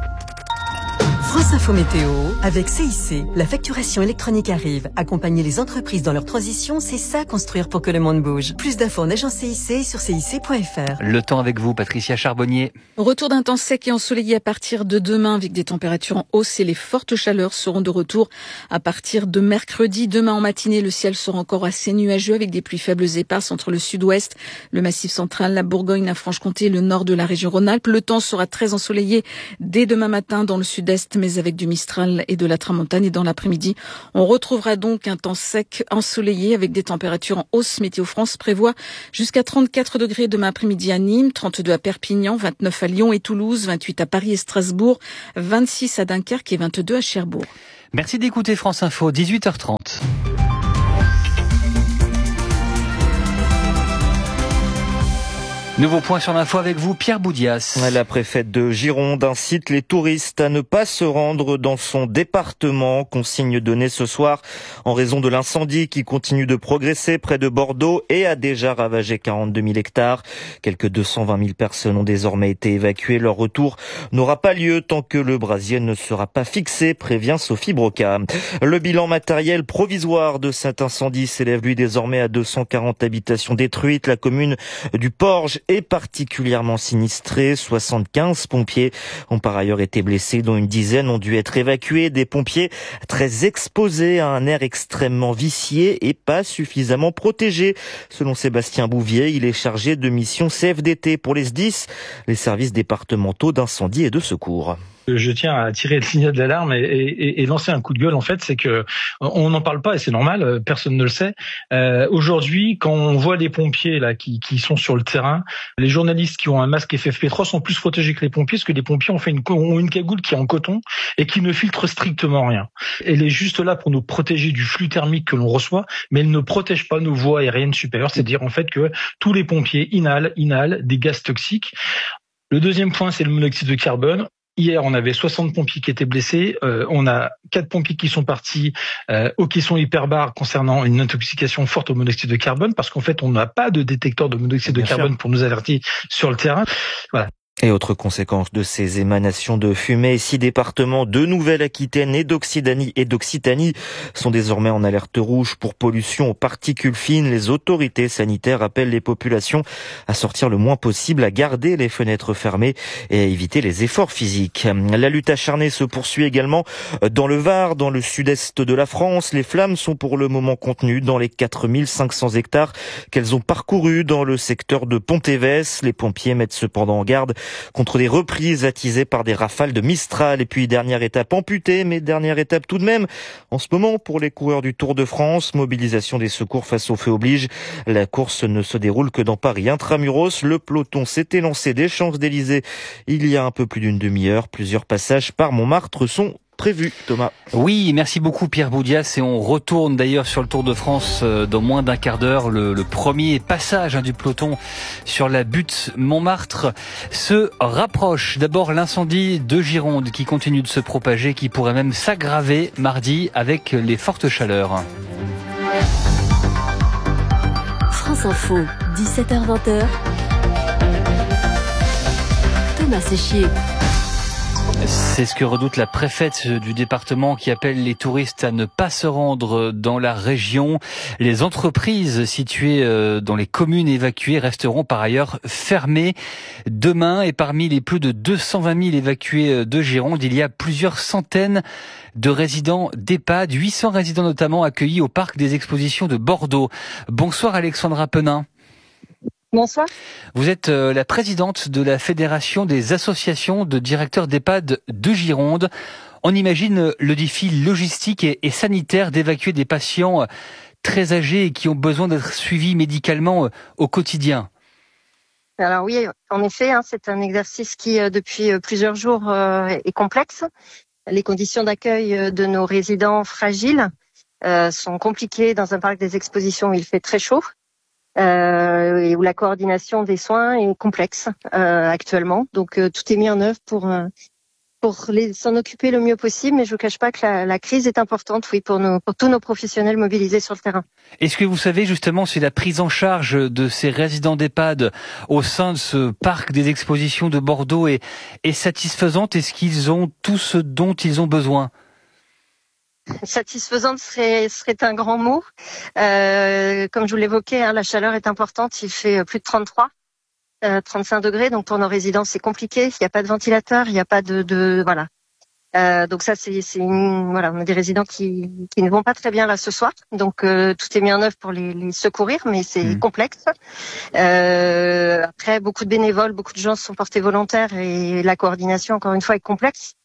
France Info Météo avec C I C. La facturation électronique arrive. Accompagner les entreprises dans leur transition, c'est ça construire pour que le monde bouge. Plus d'infos en agence C I C sur C I C point f r. Le temps avec vous, Patricia Charbonnier. Retour d'un temps sec et ensoleillé à partir de demain avec des températures en hausse, et les fortes chaleurs seront de retour à partir de mercredi. Demain en matinée, le ciel sera encore assez nuageux avec des pluies faibles éparses entre le sud-ouest, le massif central, la Bourgogne, la Franche-Comté et le nord de la région Rhône-Alpes. Le temps sera très ensoleillé dès demain matin dans le sud-est, mais avec du Mistral et de la Tramontane. Et dans l'après-midi, on retrouvera donc un temps sec, ensoleillé, avec des températures en hausse. Météo France prévoit jusqu'à trente-quatre degrés demain après-midi à Nîmes, trente-deux à Perpignan, vingt-neuf à Lyon et Toulouse, vingt-huit à Paris et Strasbourg, vingt-six à Dunkerque et vingt-deux à Cherbourg. Merci d'écouter France Info, dix-huit heures trente. Nouveau point sur l'info avec vous, Pierre Boudias. La préfète de Gironde incite les touristes à ne pas se rendre dans son département. Consigne donnée ce soir en raison de l'incendie qui continue de progresser près de Bordeaux et a déjà ravagé quarante-deux mille hectares. Quelques deux cent vingt mille personnes ont désormais été évacuées. Leur retour n'aura pas lieu tant que le brasier ne sera pas fixé, prévient Sophie Broca. Le bilan matériel provisoire de cet incendie s'élève lui désormais à deux cent quarante habitations détruites. La commune du Porge est particulièrement sinistrée. soixante-quinze pompiers ont par ailleurs été blessés, dont une dizaine ont dû être évacués. Des pompiers très exposés à un air extrêmement vicié et pas suffisamment protégés. Selon Sébastien Bouvier, il est chargé de mission C F D T pour les S D I S, les services départementaux d'incendie et de secours. Je tiens à tirer le signal d'alarme et, et, et lancer un coup de gueule. En fait, c'est que on n'en parle pas et c'est normal, personne ne le sait. Euh, aujourd'hui, quand on voit les pompiers là qui, qui sont sur le terrain, les journalistes qui ont un masque F F P trois sont plus protégés que les pompiers, parce que les pompiers ont fait une, ont une cagoule qui est en coton et qui ne filtre strictement rien. Elle est juste là pour nous protéger du flux thermique que l'on reçoit, mais elle ne protège pas nos voies aériennes supérieures. C'est-à-dire en fait que tous les pompiers inhalent, inhalent des gaz toxiques. Le deuxième point, c'est le monoxyde de carbone. Hier, on avait soixante pompiers qui étaient blessés. Euh, on a quatre pompiers qui sont partis euh, au caisson hyperbare concernant une intoxication forte au monoxyde de carbone, parce qu'en fait, on n'a pas de détecteur de monoxyde Bien de carbone sûr. Pour nous avertir sur le terrain. Voilà. Et autre conséquence de ces émanations de fumée, six départements de Nouvelle-Aquitaine et d'Occitanie et d'Occitanie sont désormais en alerte rouge pour pollution aux particules fines. Les autorités sanitaires appellent les populations à sortir le moins possible, à garder les fenêtres fermées et à éviter les efforts physiques. La lutte acharnée se poursuit également dans le Var, dans le sud-est de la France. Les flammes sont pour le moment contenues dans les quatre mille cinq cents hectares qu'elles ont parcourus dans le secteur de Pontévès. Les pompiers mettent cependant en garde contre des reprises attisées par des rafales de Mistral. Et puis dernière étape amputée, mais dernière étape tout de même en ce moment pour les coureurs du Tour de France. Mobilisation des secours face au feu oblige. La course ne se déroule que dans Paris intramuros. Le peloton s'était lancé des Champs-Élysées il y a un peu plus d'une demi-heure. Plusieurs passages par Montmartre sont prévu, Thomas. Oui, merci beaucoup Pierre Boudias, et on retourne d'ailleurs sur le Tour de France dans moins d'un quart d'heure. Le, le premier passage hein, du peloton sur la butte Montmartre se rapproche. D'abord l'incendie de Gironde qui continue de se propager, qui pourrait même s'aggraver mardi avec les fortes chaleurs. France Info, dix-sept heures vingt. Thomas Séchier. C'est ce que redoute la préfète du département, qui appelle les touristes à ne pas se rendre dans la région. Les entreprises situées dans les communes évacuées resteront par ailleurs fermées demain. Et parmi les plus de deux cent vingt mille évacués de Gironde, il y a plusieurs centaines de résidents d'EHPAD, huit cents résidents notamment accueillis au parc des expositions de Bordeaux. Bonsoir Alexandra Penin. Bonsoir. Vous êtes la présidente de la Fédération des associations de directeurs d'EHPAD de Gironde. On imagine le défi logistique et sanitaire d'évacuer des patients très âgés et qui ont besoin d'être suivis médicalement au quotidien. Alors oui, en effet, hein, c'est un exercice qui, depuis plusieurs jours, euh, est complexe. Les conditions d'accueil de nos résidents fragiles euh, sont compliquées dans un parc des expositions où il fait très chaud. Euh, et où la coordination des soins est complexe euh, actuellement. Donc euh, tout est mis en œuvre pour euh, pour les, s'en occuper le mieux possible. Mais je ne vous cache pas que la, la crise est importante, oui, pour nos pour tous nos professionnels mobilisés sur le terrain. Est-ce que vous savez justement si la prise en charge de ces résidents d'EHPAD au sein de ce parc des expositions de Bordeaux est, est satisfaisante? Est-ce qu'ils ont tout ce dont ils ont besoin? Satisfaisante serait, serait un grand mot. Euh, comme je vous l'évoquais, hein, la chaleur est importante. Il fait plus de trente-trois, euh, trente-cinq degrés. Donc pour nos résidents, c'est compliqué. Il n'y a pas de ventilateur, il n'y a pas de, de voilà. Euh, donc ça, c'est, c'est une, voilà, on a des résidents qui, qui ne vont pas très bien là ce soir. Donc euh, tout est mis en œuvre pour les, les secourir, mais c'est mmh. complexe. Euh, après, beaucoup de bénévoles, beaucoup de gens se sont portés volontaires et la coordination, encore une fois, est complexe.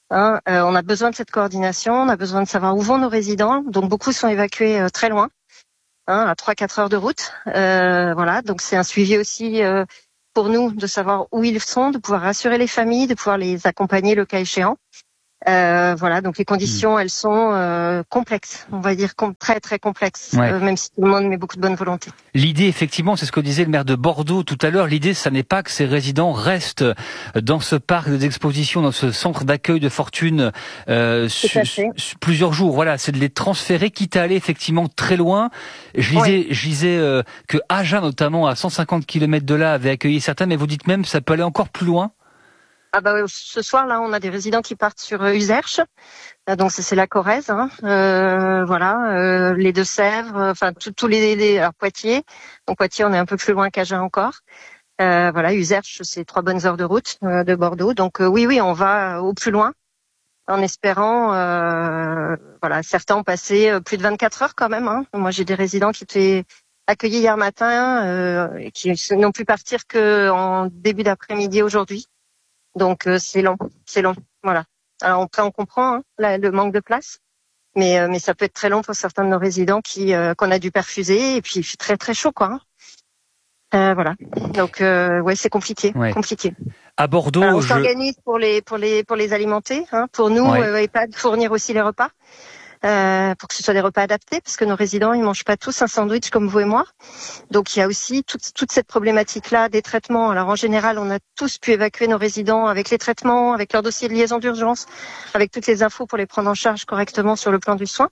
Hein, euh, on a besoin de cette coordination, on a besoin de savoir où vont nos résidents. Donc beaucoup sont évacués euh, très loin, hein, à trois quatre heures de route. Euh, voilà, donc c'est un suivi aussi euh, pour nous de savoir où ils sont, de pouvoir rassurer les familles, de pouvoir les accompagner le cas échéant. Euh, voilà, donc les conditions, mmh. elles sont euh, complexes, on va dire com- très très complexes, ouais. euh, même si tout le monde met beaucoup de bonne volonté. L'idée, effectivement, c'est ce que disait le maire de Bordeaux tout à l'heure, l'idée, ça n'est pas que ces résidents restent dans ce parc d'exposition, dans ce centre d'accueil de fortune euh, su- su- plusieurs jours, voilà, c'est de les transférer, quitte à aller effectivement très loin. Je lisais, ouais. je lisais euh, que Agen, notamment, à cent cinquante kilomètres de là, avait accueilli certains, mais vous dites même ça peut aller encore plus loin. Ah bah ce soir là, on a des résidents qui partent sur euh, Uzerche, euh, donc c'est, c'est la Corrèze, hein, euh, voilà, euh, les Deux-Sèvres, enfin euh, tous les, les alors Poitiers. Donc Poitiers, on est un peu plus loin qu'Agen encore. Euh, voilà, Uzerche, c'est trois bonnes heures de route euh, de Bordeaux. Donc euh, oui, oui, on va au plus loin, en espérant. Euh, voilà, certains ont passé plus de vingt-quatre heures quand même. Hein. Moi, j'ai des résidents qui étaient accueillis hier matin, euh, et qui n'ont pu partir que en début d'après-midi aujourd'hui. Donc euh, c'est long, c'est long, voilà. Alors après on comprend hein, la, le manque de place, mais euh, mais ça peut être très long pour certains de nos résidents qui euh, qu'on a dû perfuser et puis il fait très très chaud quoi. Hein. Euh, voilà. Donc euh, ouais c'est compliqué, ouais. compliqué. À Bordeaux, Alors, on je... s'organise pour les pour les pour les alimenter, hein, pour nous ouais. euh, et pas de fournir aussi les repas. Euh, pour que ce soit des repas adaptés, parce que nos résidents ils mangent pas tous un sandwich comme vous et moi. Donc il y a aussi toute, toute cette problématique-là des traitements. Alors en général, on a tous pu évacuer nos résidents avec les traitements, avec leur dossier de liaison d'urgence, avec toutes les infos pour les prendre en charge correctement sur le plan du soin.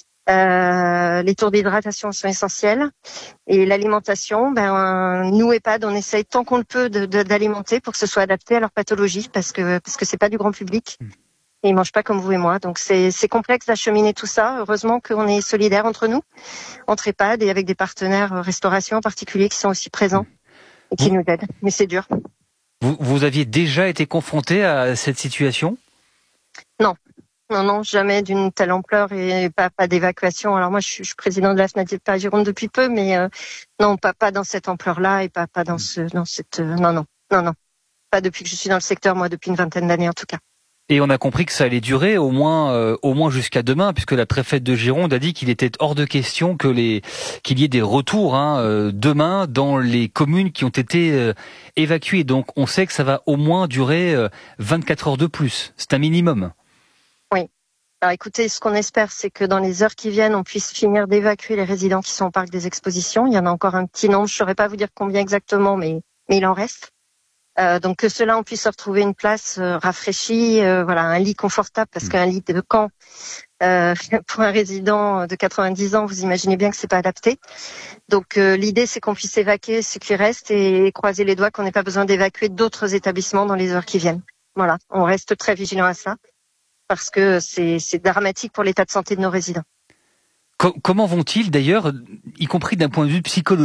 Euh, les tours d'hydratation sont essentiels et l'alimentation, ben nous EHPAD, on essaye tant qu'on le peut de, de, d'alimenter pour que ce soit adapté à leur pathologie, parce que parce que c'est pas du grand public. Et ils mangent pas comme vous et moi, donc c'est, c'est complexe d'acheminer tout ça. Heureusement qu'on est solidaires entre nous, entre EHPAD et avec des partenaires restauration en particulier qui sont aussi présents et qui vous, nous aident. Mais c'est dur. Vous, vous aviez déjà été confronté à cette situation ? Non, non, non, jamais d'une telle ampleur et pas, pas d'évacuation. Alors moi, je suis, je suis président de l'A F Natif Gironde depuis peu, mais euh, non, pas, pas dans cette ampleur-là et pas, pas dans ce, dans cette, euh, non, non, non, non, pas depuis que je suis dans le secteur, moi, depuis une vingtaine d'années en tout cas. Et on a compris que ça allait durer au moins, euh, au moins jusqu'à demain, puisque la préfète de Gironde a dit qu'il était hors de question que les, qu'il y ait des retours hein, euh, demain dans les communes qui ont été euh, évacuées. Donc on sait que ça va au moins durer euh, vingt-quatre heures de plus. C'est un minimum. Oui. Alors écoutez, ce qu'on espère, c'est que dans les heures qui viennent, on puisse finir d'évacuer les résidents qui sont au parc des expositions. Il y en a encore un petit nombre. Je ne saurais pas vous dire combien exactement, mais mais il en reste. Euh, donc que cela on puisse retrouver une place euh, rafraîchie, euh, voilà, un lit confortable, parce qu'un lit de camp euh, pour un résident de quatre-vingt-dix ans, vous imaginez bien que c'est pas adapté. Donc euh, l'idée c'est qu'on puisse évacuer ce qui reste et croiser les doigts qu'on n'ait pas besoin d'évacuer d'autres établissements dans les heures qui viennent. Voilà, on reste très vigilant à ça parce que c'est, c'est dramatique pour l'état de santé de nos résidents. Co- comment vont-ils d'ailleurs, y compris d'un point de vue psychologique ?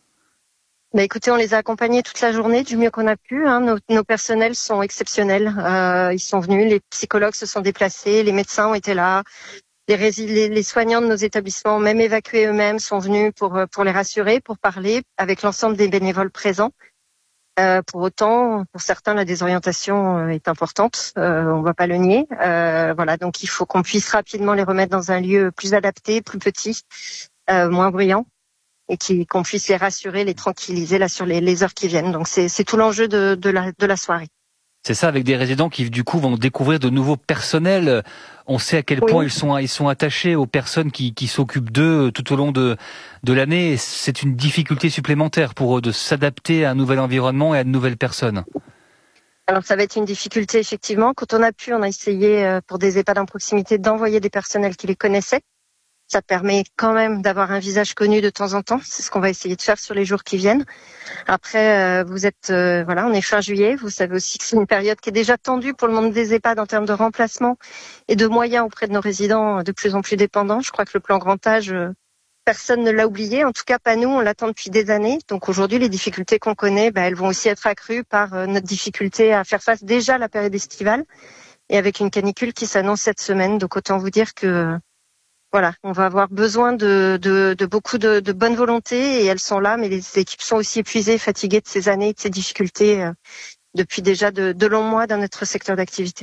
Bah écoutez, on les a accompagnés toute la journée du mieux qu'on a pu. Hein. Nos, nos personnels sont exceptionnels. Euh, ils sont venus, les psychologues se sont déplacés, les médecins ont été là, les, rési- les, les soignants de nos établissements, même évacués eux-mêmes, sont venus pour pour les rassurer, pour parler avec l'ensemble des bénévoles présents. Euh, pour autant, pour certains, la désorientation est importante. Euh, on va pas le nier. Euh, voilà, donc il faut qu'on puisse rapidement les remettre dans un lieu plus adapté, plus petit, euh, moins bruyant. Et qui, qu'on puisse les rassurer, les tranquilliser là sur les, les heures qui viennent. Donc c'est, c'est tout l'enjeu de, de, la, de la soirée. C'est ça, avec des résidents qui du coup vont découvrir de nouveaux personnels. On sait à quel oui. point ils sont ils sont attachés aux personnes qui, qui s'occupent d'eux tout au long de de l'année. C'est une difficulté supplémentaire pour eux de s'adapter à un nouvel environnement et à de nouvelles personnes. Alors ça va être une difficulté effectivement. Quand on a pu, on a essayé pour des EHPAD en proximité d'envoyer des personnels qui les connaissaient. Ça permet quand même d'avoir un visage connu de temps en temps. C'est ce qu'on va essayer de faire sur les jours qui viennent. Après, euh, vous êtes, euh, voilà, on est fin juillet. Vous savez aussi que c'est une période qui est déjà tendue pour le monde des EHPAD en termes de remplacement et de moyens auprès de nos résidents de plus en plus dépendants. Je crois que le plan grand âge, euh, personne ne l'a oublié. En tout cas, pas nous. On l'attend depuis des années. Donc aujourd'hui, les difficultés qu'on connaît, bah, elles vont aussi être accrues par euh, notre difficulté à faire face déjà à la période estivale et avec une canicule qui s'annonce cette semaine. Donc autant vous dire que voilà, on va avoir besoin de, de, de beaucoup de, de bonne volonté et elles sont là, mais les équipes sont aussi épuisées, fatiguées de ces années, de ces difficultés euh, depuis déjà de, de longs mois dans notre secteur d'activité.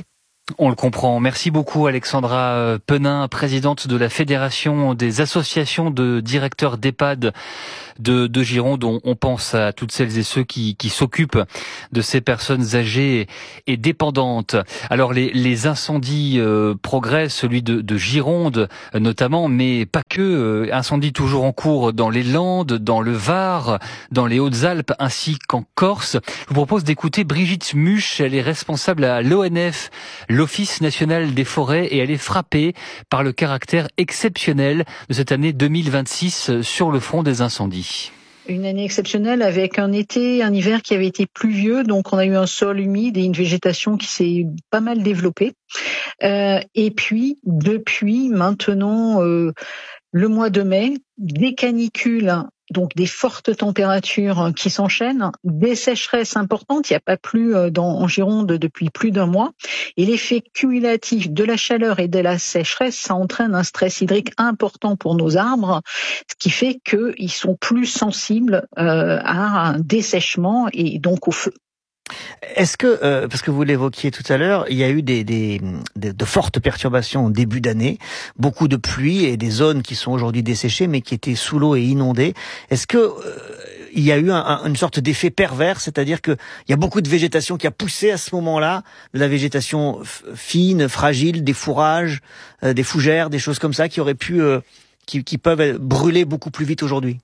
On le comprend. Merci beaucoup Alexandra Penin, présidente de la Fédération des associations de directeurs d'EHPAD de, de Gironde. On, on pense à toutes celles et ceux qui, qui s'occupent de ces personnes âgées et dépendantes. Alors les, les incendies euh, progressent, celui de, de Gironde notamment, mais pas que. Euh, incendies toujours en cours dans les Landes, dans le Var, dans les Hautes-Alpes ainsi qu'en Corse. Je vous propose d'écouter Brigitte Muche. Elle est responsable à l'O N F, l'Office national des forêts, et elle est frappée par le caractère exceptionnel de cette année deux mille vingt-six sur le front des incendies. Une année exceptionnelle avec un été, un hiver qui avait été pluvieux, donc on a eu un sol humide et une végétation qui s'est pas mal développée. Euh, et puis, depuis maintenant euh, le mois de mai, des canicules, donc des fortes températures qui s'enchaînent, des sécheresses importantes, il n'y a pas plu dans, en Gironde depuis plus d'un mois, et l'effet cumulatif de la chaleur et de la sécheresse, ça entraîne un stress hydrique important pour nos arbres, ce qui fait qu'ils sont plus sensibles euh, à un dessèchement et donc au feu. Est-ce que, euh, parce que vous l'évoquiez tout à l'heure, il y a eu des, des, des de fortes perturbations au début d'année, beaucoup de pluie et des zones qui sont aujourd'hui desséchées mais qui étaient sous l'eau et inondées. Est-ce que euh, il y a eu un, un, une sorte d'effet pervers, c'est-à-dire que il y a beaucoup de végétation qui a poussé à ce moment-là, de la végétation f- fine, fragile, des fourrages, euh, des fougères, des choses comme ça qui auraient pu, euh, qui, qui peuvent brûler beaucoup plus vite aujourd'hui?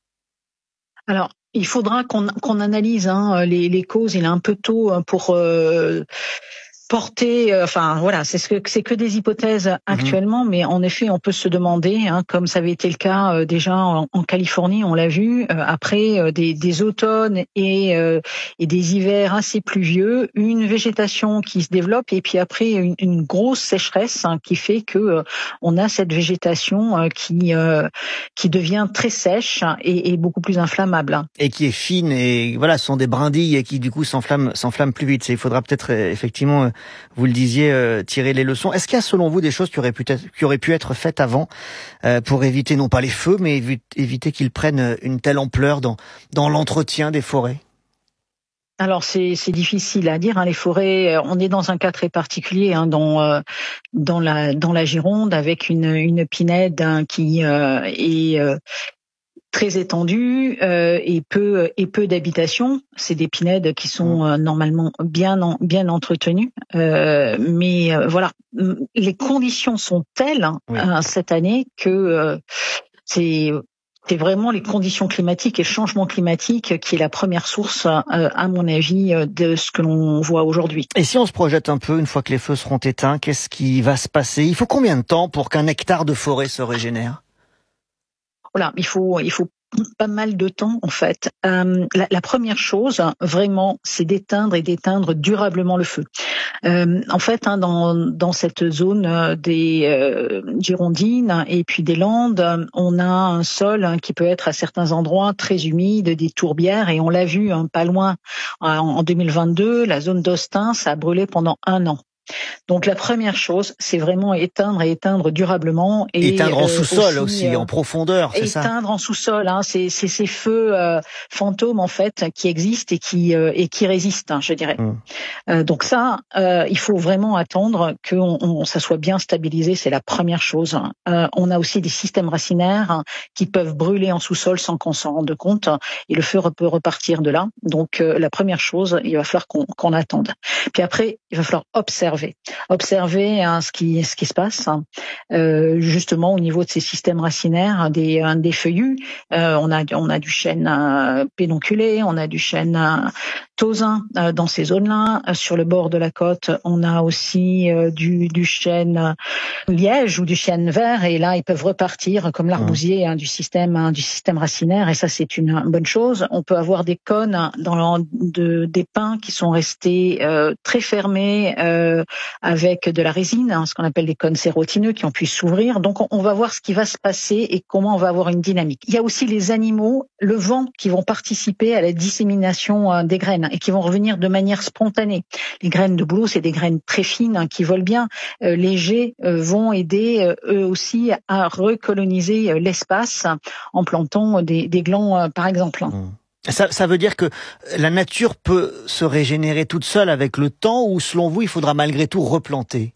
Alors, il faudra qu'on, qu'on analyse hein, les, les causes. Il est un peu tôt pour euh, porter. Euh, enfin, voilà, c'est, ce que, c'est que des hypothèses actuellement, mmh. mais en effet, on peut se demander, hein, comme ça avait été le cas euh, déjà en, en Californie, on l'a vu, euh, après euh, des, des automnes et, euh, et des hivers assez pluvieux, une végétation qui se développe et puis après une, une grosse sécheresse hein, qui fait que euh, on a cette végétation euh, qui euh, qui devient très sèche et, et beaucoup plus inflammable. Et qui est fine et voilà, ce sont des brindilles et qui du coup s'enflamment s'enflamment plus vite. Il faudra peut-être euh, effectivement, euh, vous le disiez, euh, tirer les leçons. Est-ce qu'il y a selon vous des choses qui auraient pu être, qui auraient pu être faites avant euh, pour éviter non pas les feux, mais évi- éviter qu'ils prennent une telle ampleur dans dans l'entretien des forêts? Alors c'est, c'est difficile à dire. Hein, les forêts, on est dans un cas très particulier hein, dans euh, dans la dans la Gironde avec une une pinède hein, qui euh, est euh, très étendue euh, et peu et peu d'habitations. C'est des pinèdes qui sont euh, normalement bien en, bien entretenues, euh, mais euh, voilà, les conditions sont telles oui. hein, cette année que euh, c'est C'est vraiment les conditions climatiques et le changement climatique qui est la première source, euh, à mon avis, de ce que l'on voit aujourd'hui. Et si on se projette un peu, une fois que les feux seront éteints, qu'est-ce qui va se passer? Il faut combien de temps pour qu'un hectare de forêt se régénère? Voilà, il faut, il faut pas mal de temps en fait. Euh, la, la première chose, vraiment, c'est d'éteindre et d'éteindre durablement le feu. Euh, en fait, hein, dans, dans cette zone des euh, Girondines et puis des Landes, on a un sol hein, qui peut être à certains endroits très humide, des tourbières, et on l'a vu hein, pas loin en, en deux mille vingt-deux, la zone d'Austin, ça a brûlé pendant un an. Donc la première chose, c'est vraiment éteindre et éteindre durablement. Et éteindre en euh, sous-sol aussi, aussi en profondeur, c'est ça? Éteindre en sous-sol, hein, c'est, c'est ces feux euh, fantômes en fait qui existent et qui euh, et qui résistent, hein, je dirais. Mmh. Euh, donc ça, euh, il faut vraiment attendre que on, on, ça soit bien stabilisé, c'est la première chose. Euh, on a aussi des systèmes racinaires hein, qui peuvent brûler en sous-sol sans qu'on s'en rende compte, et le feu peut repartir de là. Donc euh, la première chose, il va falloir qu'on, qu'on attende. Puis après, il va falloir observer. Observer hein, ce qui ce qui se passe hein, euh, justement au niveau de ces systèmes racinaires des hein, des feuillus. Euh, on a on a du chêne euh, pédonculé, on a du chêne euh, tausin euh, dans ces zones-là. Euh, sur le bord de la côte, on a aussi euh, du du chêne euh, liège ou du chêne vert, et là ils peuvent repartir comme l'arbousier hein, du système hein, du système racinaire, et ça c'est une, une bonne chose. On peut avoir des cônes dans de des pins qui sont restés euh, très fermés euh, avec de la résine, hein, ce qu'on appelle des cônes sérotineux qui ont pu s'ouvrir. Donc on, on va voir ce qui va se passer et comment on va avoir une dynamique. Il y a aussi les animaux, le vent, qui vont participer à la dissémination euh, des graines et qui vont revenir de manière spontanée. Les graines de bouleau, c'est des graines très fines hein, qui volent bien. Euh, les jets euh, vont aider euh, eux aussi à recoloniser euh, l'espace en plantant des, des glands euh, par exemple. Mmh. Ça, ça veut dire que la nature peut se régénérer toute seule avec le temps, ou selon vous, il faudra malgré tout replanter?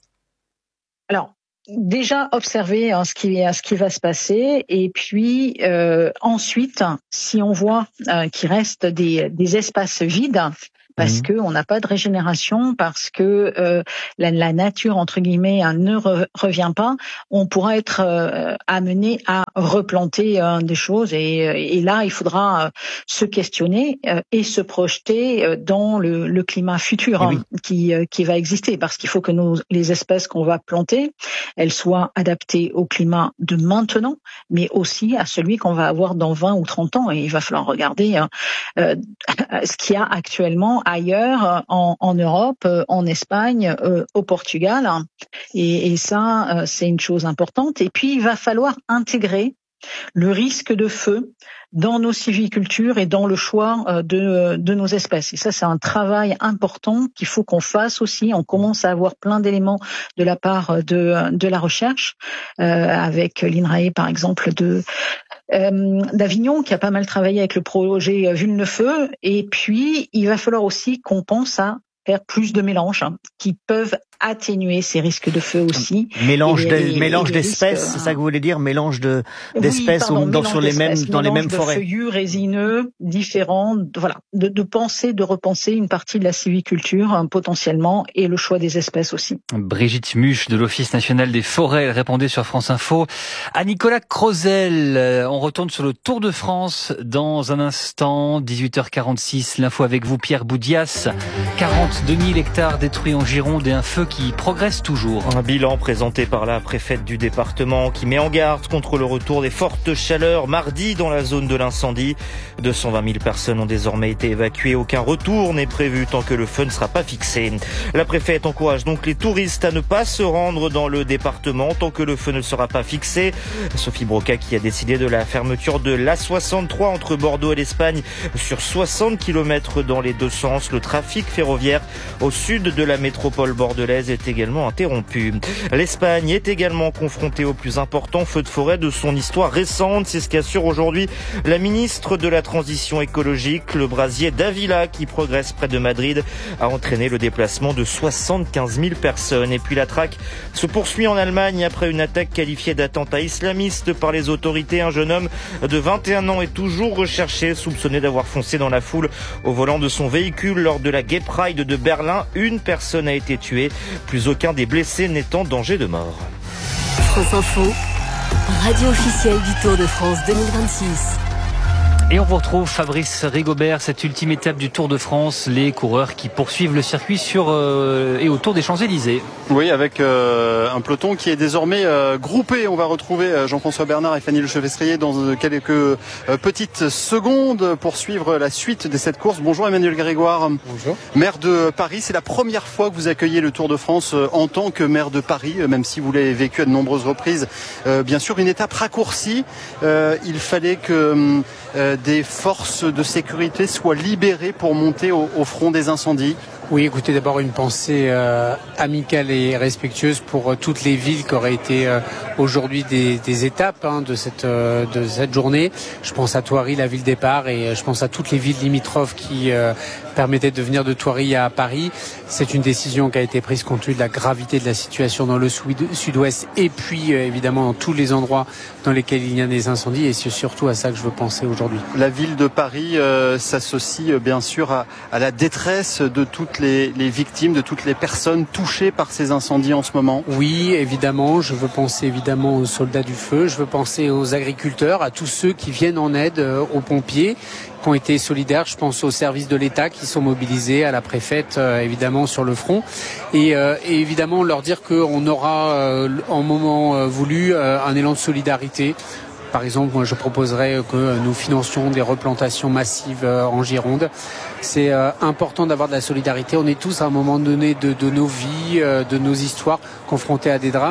Alors, déjà observer hein, ce qui ce qui va se passer, et puis euh, ensuite, si on voit euh, qu'il reste des des espaces vides, parce que on n'a pas de régénération, parce que euh, la, la nature entre guillemets hein, ne re, revient pas, on pourra être euh, amené à replanter euh, des choses, et, et là il faudra euh, se questionner euh, et se projeter euh, dans le, le climat futur hein, oui. qui euh, qui va exister, parce qu'il faut que nos les espèces qu'on va planter, elles soient adaptées au climat de maintenant, mais aussi à celui qu'on va avoir dans vingt ou trente ans, et il va falloir regarder hein, euh, ce qu'il y a actuellement ailleurs en, en Europe, en Espagne, euh, au Portugal, et, et ça euh, c'est une chose importante. Et puis il va falloir intégrer le risque de feu dans nos sylvicultures et dans le choix euh, de, de nos espèces. Et ça, c'est un travail important qu'il faut qu'on fasse aussi. On commence à avoir plein d'éléments de la part de, de la recherche, euh, avec l'INRAE par exemple de Euh, d'Avignon, qui a pas mal travaillé avec le projet Vulnefeu. Et puis, il va falloir aussi qu'on pense à faire plus de mélanges hein, qui peuvent atténuer ces risques de feu aussi. Mélange et, de, et, mélange et d'espèces, risques, c'est ça que vous voulez dire? Mélange de d'espèces oui, pardon, dans, sur les mêmes dans les mêmes forêts. Feuillus, résineux, différents. Voilà, de, de penser, de repenser une partie de la sylviculture hein, potentiellement, et le choix des espèces aussi. Brigitte Muche de l'Office national des forêts répondait sur France Info à Nicolas Crozel. On retourne sur le Tour de France dans un instant, dix-huit heures quarante-six. L'info avec vous, Pierre Boudias. quarante-deux mille hectares détruits en Gironde et un feu qui progresse toujours. Un bilan présenté par la préfète du département qui met en garde contre le retour des fortes chaleurs mardi dans la zone de l'incendie. deux cent vingt mille personnes ont désormais été évacuées. Aucun retour n'est prévu tant que le feu ne sera pas fixé. La préfète encourage donc les touristes à ne pas se rendre dans le département tant que le feu ne sera pas fixé. Sophie Broca qui a décidé de la fermeture de l'A soixante-trois entre Bordeaux et l'Espagne sur soixante kilomètres dans les deux sens. Le trafic ferroviaire au sud de la métropole bordelaise est également interrompue. L'Espagne est également confrontée au plus important feu de forêt de son histoire récente. C'est ce qu'assure aujourd'hui la ministre de la Transition écologique. Le brasier d'Avila, qui progresse près de Madrid, a entraîné le déplacement de soixante-quinze mille personnes. Et puis la traque se poursuit en Allemagne après une attaque qualifiée d'attentat islamiste par les autorités. Un jeune homme de vingt et un ans est toujours recherché, soupçonné d'avoir foncé dans la foule au volant de son véhicule lors de la Gay Pride de Berlin. Une personne a été tuée. Plus aucun des blessés n'est en danger de mort. France Info, radio officielle du Tour de France deux mille vingt-six. Et on vous retrouve Fabrice Rigobert, cette ultime étape du Tour de France, les coureurs qui poursuivent le circuit sur euh, et autour des Champs-Élysées. Oui, avec euh, un peloton qui est désormais euh, groupé. On va retrouver euh, Jean-François Bernard et Fanny Lechevestrier dans euh, quelques euh, petites secondes pour suivre la suite de cette course. Bonjour Emmanuel Grégoire. Bonjour. Maire de Paris, c'est la première fois que vous accueillez le Tour de France euh, en tant que maire de Paris, euh, même si vous l'avez vécu à de nombreuses reprises. Euh, bien sûr, une étape raccourcie. Euh, il fallait que euh, des forces de sécurité soient libérées pour monter au, au front des incendies. Oui, écoutez, d'abord une pensée euh, amicale et respectueuse pour euh, toutes les villes qui auraient été euh, aujourd'hui des, des étapes hein, de cette euh, de cette journée. Je pense à Thoiry, la ville départ, et euh, je pense à toutes les villes limitrophes qui euh, permettaient de venir de Thoiry à Paris. C'est une décision qui a été prise compte tenu de la gravité de la situation dans le sud-ouest et puis euh, évidemment dans tous les endroits dans lesquels il y a des incendies, et c'est surtout à ça que je veux penser aujourd'hui. La ville de Paris euh, s'associe euh, bien sûr à, à la détresse de toutes Les, les victimes, de toutes les personnes touchées par ces incendies en ce moment. Oui, évidemment, je veux penser évidemment aux soldats du feu, je veux penser aux agriculteurs, à tous ceux qui viennent en aide euh, aux pompiers, qui ont été solidaires. Je pense aux services de l'État qui sont mobilisés, à la préfète euh, évidemment sur le front, et, euh, et évidemment leur dire qu'on aura euh, en moment euh, voulu euh, un élan de solidarité. Par exemple, moi, je proposerais que nous financions des replantations massives en Gironde. C'est euh, important d'avoir de la solidarité. On est tous à un moment donné de, de nos vies, euh, de nos histoires, confrontés à des drames.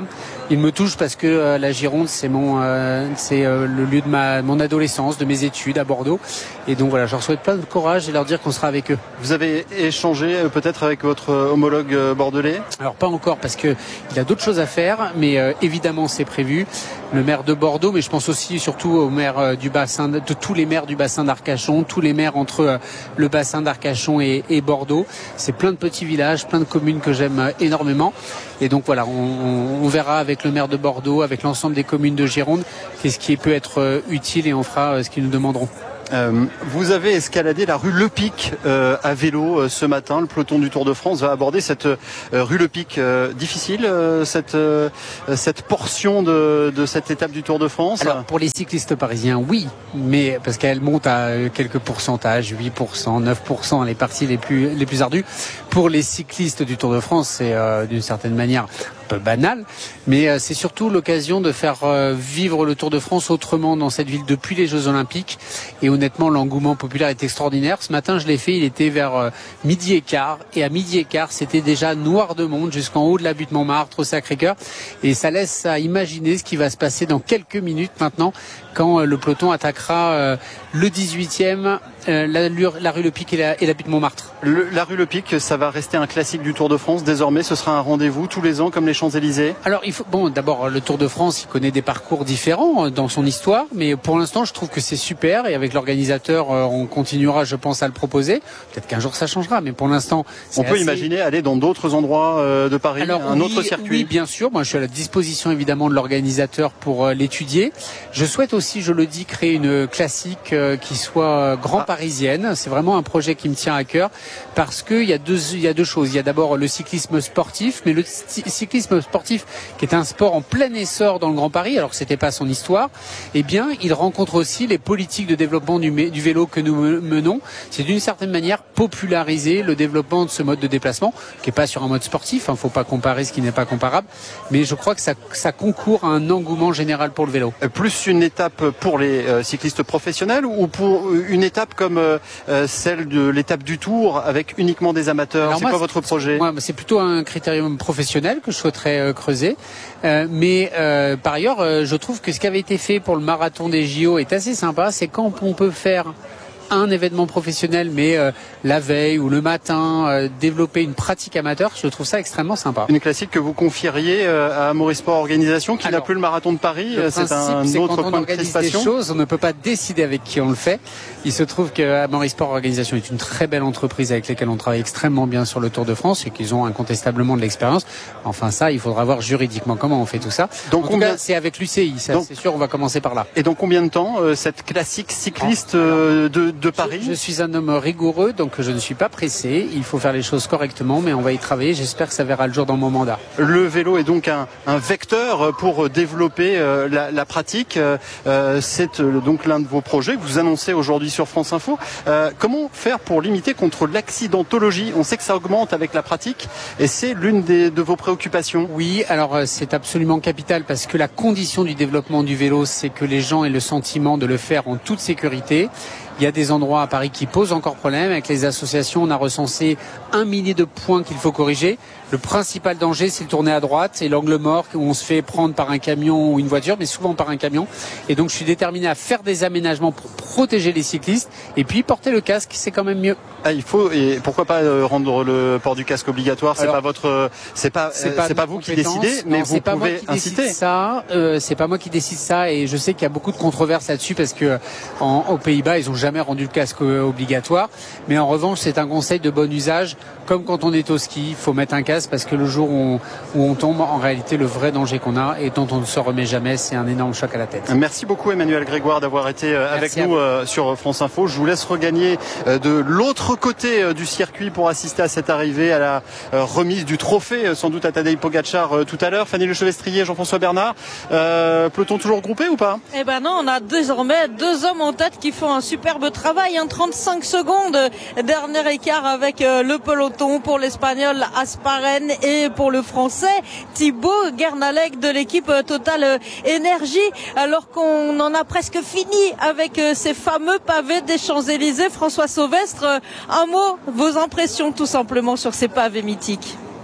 il me touche parce que euh, la Gironde, c'est mon, euh, c'est euh, le lieu de ma, mon adolescence, de mes études à Bordeaux. Et donc voilà, je leur souhaite plein de courage et leur dire qu'on sera avec eux. Vous avez échangé euh, peut-être avec votre homologue euh, bordelais ? Alors pas encore parce que il a d'autres choses à faire, mais euh, évidemment c'est prévu. Le maire de Bordeaux, mais je pense aussi surtout au maire euh, du bassin, de, de tous les maires du bassin d'Arcachon, tous les maires entre euh, le bassin d'Arcachon et, et Bordeaux. C'est plein de petits villages, plein de communes que j'aime euh, énormément. Et donc voilà, on, on, on verra avec le maire de Bordeaux, avec l'ensemble des communes de Gironde, qu'est-ce qui peut être euh, utile et on fera euh, ce qu'ils nous demanderont. Euh, vous avez escaladé la rue Le Pic euh, à vélo euh, ce matin. Le peloton du Tour de France va aborder cette euh, rue Le Pic. Euh, difficile euh, cette euh, cette portion de, de cette étape du Tour de France. Alors pour les cyclistes parisiens, oui, mais parce qu'elle monte à quelques pourcentages, huit pour cent, neuf pour cent, les parties les plus les plus ardues. Pour les cyclistes du Tour de France, c'est euh, d'une certaine manière un peu banal, mais euh, c'est surtout l'occasion de faire euh, vivre le Tour de France autrement dans cette ville depuis les Jeux Olympiques. Et honnêtement, l'engouement populaire est extraordinaire. Ce matin, je l'ai fait, il était vers euh, midi et quart, et à midi et quart, c'était déjà noir de monde jusqu'en haut de la butte Montmartre, au Sacré-Cœur, et ça laisse à imaginer ce qui va se passer dans quelques minutes maintenant, quand euh, le peloton attaquera euh, le dix-huitième, euh, la, la rue Le Pic et la, et la butte Montmartre. Le, la rue Le Pic, ça va rester un classique du Tour de France. Désormais, ce sera un rendez-vous tous les ans, comme les Champs-Élysées. Alors, il faut, bon, d'abord, le Tour de France, il connaît des parcours différents dans son histoire, mais pour l'instant, je trouve que c'est super, et avec l'organisateur, on continuera, je pense, à le proposer. Peut-être qu'un jour ça changera, mais pour l'instant, on peut assez... imaginer aller dans d'autres endroits de Paris, Alors, un oui, autre circuit. Oui, bien sûr. Moi, je suis à la disposition évidemment de l'organisateur pour euh, l'étudier. Je souhaite aussi, je le dis, créer une classique euh, qui soit grand ah. parisienne. C'est vraiment un projet qui me tient à cœur parce que il y a deux, il y a deux choses. Il y a d'abord le cyclisme sportif, mais le cyclisme sportif, qui est un sport en plein essor dans le Grand Paris, alors que c'était pas son histoire. Eh bien, il rencontre aussi les politiques de développement du, du vélo que nous menons. C'est d'une certaine manière populariser le développement de ce mode de déplacement, qui est pas sur un mode sportif. Hein, faut pas comparer ce qui n'est pas comparable, mais je crois que ça, ça concourt à un engouement général pour le vélo. Plus une étape pour les euh, cyclistes professionnels ou pour une étape comme euh, celle de l'étape du Tour avec uniquement des amateurs? Alors c'est moi, quoi votre projet? Moi, c'est plutôt un critérium professionnel que je souhaiterais euh, creuser. Euh, mais euh, par ailleurs, euh, je trouve que ce qui avait été fait pour le marathon des J O est assez sympa. C'est quand on peut faire un événement professionnel, mais euh, la veille ou le matin, euh, développer une pratique amateur, je trouve ça extrêmement sympa. Une classique que vous confieriez euh, à Amaury Sport Organisation, qui n'a plus le marathon de Paris. C'est un c'est autre quand on point organise de crispation. Des choses, on ne peut pas décider avec qui on le fait. Il se trouve que Amaury Sport Organisation est une très belle entreprise avec laquelle on travaille extrêmement bien sur le Tour de France et qu'ils ont incontestablement de l'expérience. Enfin ça, il faudra voir juridiquement comment on fait tout ça. Donc en combien... tout cas, c'est avec l'U C I, ça, c'est sûr, on va commencer par là. Et dans combien de temps euh, cette classique cycliste euh, de, de Paris? je, je suis un homme rigoureux, donc je ne suis pas pressé. Il faut faire les choses correctement, mais on va y travailler. J'espère que ça verra le jour dans mon mandat. Le vélo est donc un, un vecteur pour développer euh, la, la pratique. Euh, c'est euh, donc l'un de vos projets que vous annoncez aujourd'hui sur France Info. Euh, comment faire pour limiter contre l'accidentologie? On sait que ça augmente avec la pratique et c'est l'une des, de vos préoccupations. Oui, alors euh, c'est absolument capital parce que la condition du développement du vélo, c'est que les gens aient le sentiment de le faire en toute sécurité. Il y a des endroits à Paris qui posent encore problème. Avec les associations, on a recensé un millier de points qu'il faut corriger. Le principal danger, c'est le tourner à droite et l'angle mort où on se fait prendre par un camion ou une voiture, mais souvent par un camion. Et donc, je suis déterminé à faire des aménagements pour protéger les cyclistes. Et puis, porter le casque, c'est quand même mieux. Ah, il faut, et pourquoi pas rendre le port du casque obligatoire? C'est pas votre, c'est pas, c'est pas, euh, pas vous qui décidez, mais non, vous pas pouvez moi qui inciter. Décide ça, euh, c'est pas moi qui décide ça, et je sais qu'il y a beaucoup de controverses là-dessus parce que en, aux Pays-Bas, ils ont jamais rendu le casque obligatoire. Mais en revanche, c'est un conseil de bon usage. Comme quand on est au ski, il faut mettre un casque parce que le jour où on, où on tombe, en réalité, le vrai danger qu'on a et dont on ne se remet jamais, c'est un énorme choc à la tête. Merci beaucoup Emmanuel Grégoire d'avoir été avec nous euh, sur France Info. Je vous laisse regagner euh, de l'autre côté euh, du circuit pour assister à cette arrivée, à la euh, remise du trophée, euh, sans doute à Tadej Pogacar euh, tout à l'heure. Fanny Lechevestrier, Jean-François Bernard, euh, peloton toujours groupé ou pas? Eh ben non, on a désormais deux hommes en tête qui font un superbe travail, hein, trente-cinq secondes, dernier écart avec euh, le peloton pour l'Espagnol Asparen et pour le Français Thibaut Guernalec de l'équipe Total Énergie, alors qu'on en a presque fini avec euh, ces fameux pavés des Champs-Élysées. François Sauvestre, un mot, vos impressions tout simplement sur ces pavés mythiques?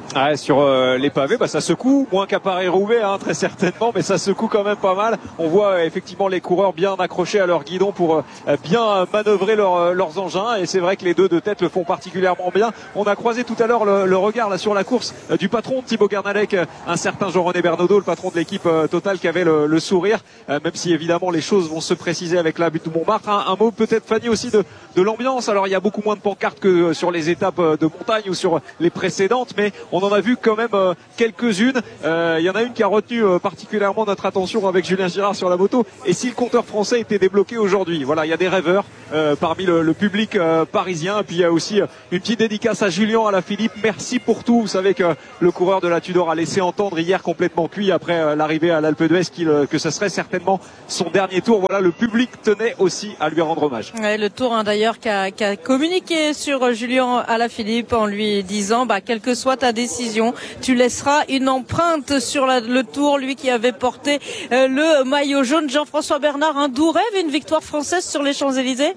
Ouais, sur euh, les pavés, bah, ça secoue, moins qu'à Paris-Roubaix, hein, très certainement, mais ça secoue quand même pas mal. On voit euh, effectivement les coureurs bien accrochés à leur guidon pour euh, bien manœuvrer leur, euh, leurs engins, et c'est vrai que les deux de tête le font particulièrement bien. On a croisé tout à l'heure le, le regard là sur la course euh, du patron Thibaut Garnalec, euh, un certain Jean-René Bernaudot, le patron de l'équipe euh, Total, qui avait le, le sourire, euh, même si évidemment les choses vont se préciser avec la butte de Montmartre. Un, un mot peut-être, Fanny, aussi de, de l'ambiance. Alors il y a beaucoup moins de pancartes que sur les étapes de montagne ou sur les précédentes, mais on en a vu quand même euh, quelques-unes. Euh, il y en a une qui a retenu euh, particulièrement notre attention avec Julien Girard sur la moto. Et si le compteur français était débloqué aujourd'hui, voilà, il y a des rêveurs euh, parmi le, le public euh, parisien. Et puis il y a aussi euh, une petite dédicace à Julien Alaphilippe. Merci pour tout. Vous savez que le coureur de la Tudor a laissé entendre hier, complètement cuit après euh, l'arrivée à l'Alpe d'Huez, qu'il, euh, que ce serait certainement son dernier tour. Voilà, le public tenait aussi à lui rendre hommage. Ouais, le tour hein, d'ailleurs qui a, qui a communiqué sur Julien Alaphilippe en lui disant bah, quelle que soit ta décision, tu laisseras une empreinte sur la, le tour, lui qui avait porté euh, le maillot jaune. Jean-François Bernard, un doux rêve, une victoire française sur les Champs-Élysées?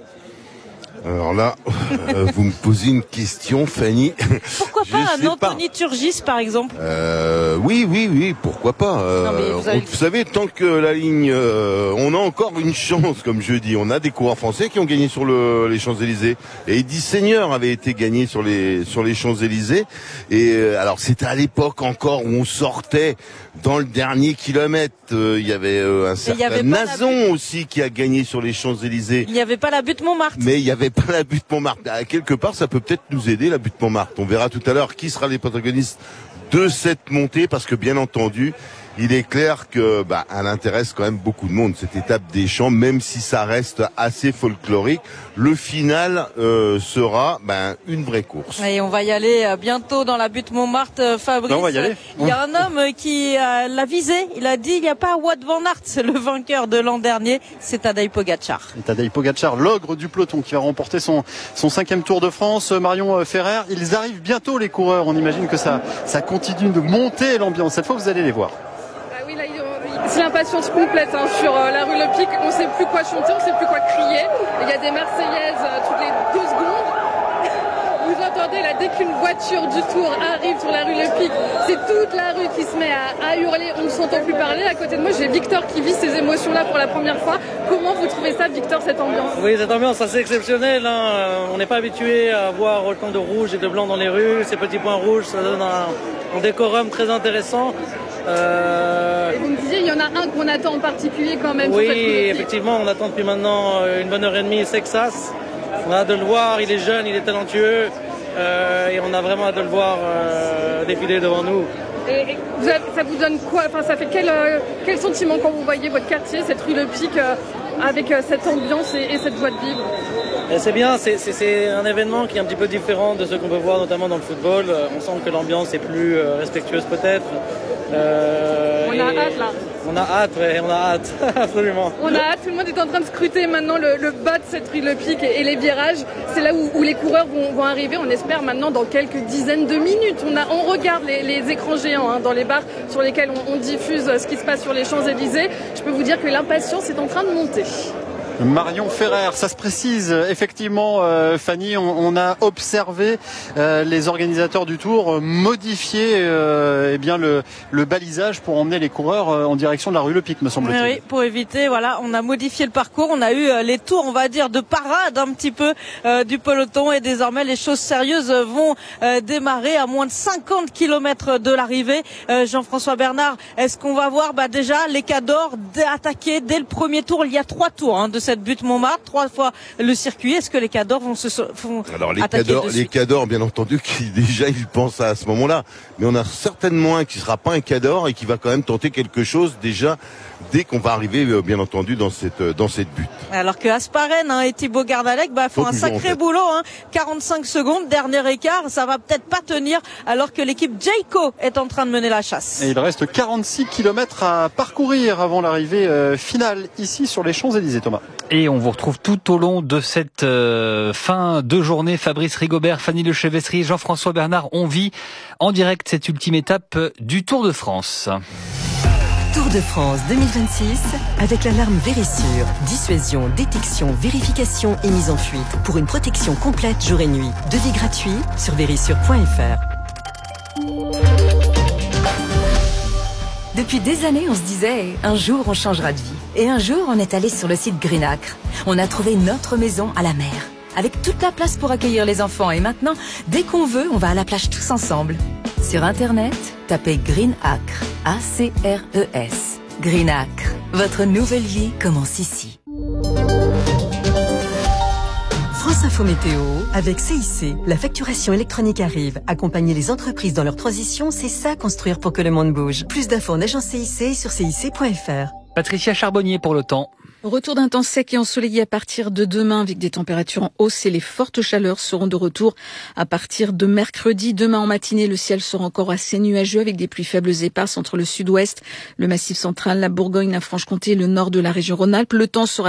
Alors là, euh, vous me posez une question, Fanny. Pourquoi pas un Anthony pas. Turgis, par exemple euh, Oui, oui, oui, pourquoi pas. Euh, non, vous, avez... on, vous savez, tant que la ligne, euh, on a encore une chance, comme je dis. On a des coureurs français qui ont gagné sur le, les Champs-Élysées. Et Eddy Seigneur avait été gagné sur les sur les Champs-Élysées. Et euh, alors, c'était à l'époque encore où on sortait dans le dernier kilomètre. Euh, il y avait euh, un certain Nazon aussi qui a gagné sur les Champs-Élysées. Il n'y avait pas la butte Montmartre. Mais il y avait pas la butte Montmartre. À quelque part, ça peut peut-être nous aider, la butte Montmartre. On verra tout à l'heure qui sera les protagonistes de cette montée, parce que bien entendu, il est clair que bah, elle intéresse quand même beaucoup de monde, cette étape des Champs, même si ça reste assez folklorique. Le final euh, sera ben, une vraie course. Et on va y aller bientôt dans la butte Montmartre, Fabrice. Non, on va y aller. Il y a un homme qui euh, l'a visé. Il a dit il n'y a pas Wout van Aert, le vainqueur de l'an dernier. C'est Tadej Pogacar. Et Tadej Pogacar, l'ogre du peloton, qui va remporter son, son cinquième Tour de France. Marion Ferrer, ils arrivent bientôt, les coureurs. On imagine que ça, ça continue de monter l'ambiance. Cette fois, vous allez les voir. C'est l'impatience complète hein, sur euh, la rue Le Pic. On ne sait plus quoi chanter, on ne sait plus quoi crier. Il y a des Marseillaises euh, toutes les deux secondes. Vous entendez là, dès qu'une voiture du Tour arrive sur la rue Le Pic, c'est toute la rue qui se met à, à hurler. On ne s'entend plus parler. À côté de moi, j'ai Victor qui vit ces émotions-là pour la première fois. Comment vous trouvez ça, Victor, cette ambiance? Oui, cette ambiance assez exceptionnelle. Hein. On n'est pas habitué à voir autant de rouge et de blanc dans les rues. Ces petits points rouges, ça donne un, un décorum très intéressant. Euh... Et vous me disiez, il y en a un qu'on attend en particulier quand même. Oui, effectivement, on attend depuis maintenant une bonne heure et demie Sexas. On a hâte de le voir, il est jeune, il est talentueux euh, et on a vraiment hâte de le voir euh, défiler devant nous. Et, et vous avez, ça vous donne quoi? Enfin, ça fait quel, euh, quel sentiment quand vous voyez votre quartier, cette rue Le Pic, euh, avec euh, cette ambiance et, et cette joie de vivre? Et c'est bien, c'est, c'est, c'est un événement qui est un petit peu différent de ce qu'on peut voir notamment dans le football. On sent que l'ambiance est plus euh, respectueuse peut-être. Euh, on a hâte là. On a hâte, ouais, on a hâte, absolument. On a hâte, tout le monde est en train de scruter maintenant le, le bas de cette rue Le Pic et, et les virages. C'est là où, où les coureurs vont, vont arriver, on espère maintenant dans quelques dizaines de minutes. On, a, on regarde les, les écrans géants hein, dans les bars sur lesquels on, on diffuse ce qui se passe sur les Champs-Élysées. Je peux vous dire que l'impatience est en train de monter. Marion Ferrer, ça se précise effectivement, euh, Fanny, on, on a observé euh, les organisateurs du Tour modifier euh, eh bien le, le balisage pour emmener les coureurs euh, en direction de la rue Le Pic, me semble-t-il. Oui, pour éviter, voilà, on a modifié le parcours, on a eu euh, les tours, on va dire, de parade un petit peu euh, du peloton, et désormais les choses sérieuses vont euh, démarrer à moins de cinquante kilomètres de l'arrivée. Euh, Jean-François Bernard, est-ce qu'on va voir bah, déjà les cadors attaquer dès le premier tour? Il y a trois tours hein, de cette butte Montmartre, trois fois le circuit. Est-ce que les cadors vont se font Alors les attaquer cadors, dessus? les cadors, bien entendu, qui déjà ils pensent à ce moment-là. Mais on a certainement un qui sera pas un cador et qui va quand même tenter quelque chose déjà dès qu'on va arriver, bien entendu, dans cette dans cette butte. Alors que Asparen hein, et Thibaut Garnalec bah, font un sacré boulot. Hein. quarante-cinq secondes, dernier écart, ça va peut-être pas tenir alors que l'équipe Jayco est en train de mener la chasse. Et il reste quarante-six kilomètres à parcourir avant l'arrivée euh, finale ici sur les Champs-Élysées, Thomas. Et on vous retrouve tout au long de cette euh, fin de journée. Fabrice Rigobert, Fanny Lechevesserie, Jean-François Bernard, on vit en direct cette ultime étape du Tour de France. Tour de France deux mille vingt-six avec l'alarme Vérissure. Dissuasion, détection, vérification et mise en fuite pour une protection complète jour et nuit. Devis gratuit sur vérissure point f r. Depuis des années, on se disait, un jour on changera de vie. Et un jour, on est allé sur le site Greenacre. On a trouvé notre maison à la mer, avec toute la place pour accueillir les enfants. Et maintenant, dès qu'on veut, on va à la plage tous ensemble. Sur Internet, tapez Greenacre, A C R E S. Greenacre, votre nouvelle vie commence ici. France Info Météo, avec C I C. La facturation électronique arrive. Accompagner les entreprises dans leur transition, c'est ça, construire pour que le monde bouge. Plus d'infos en agence C I C sur C I C point F R. Patricia Charbonnier pour le temps. Retour d'un temps sec et ensoleillé à partir de demain avec des températures en hausse et les fortes chaleurs seront de retour à partir de mercredi. Demain en matinée, le ciel sera encore assez nuageux avec des pluies faibles éparses entre le sud-ouest, le Massif central, la Bourgogne, la Franche-Comté et le nord de la région Rhône-Alpes. Le temps sera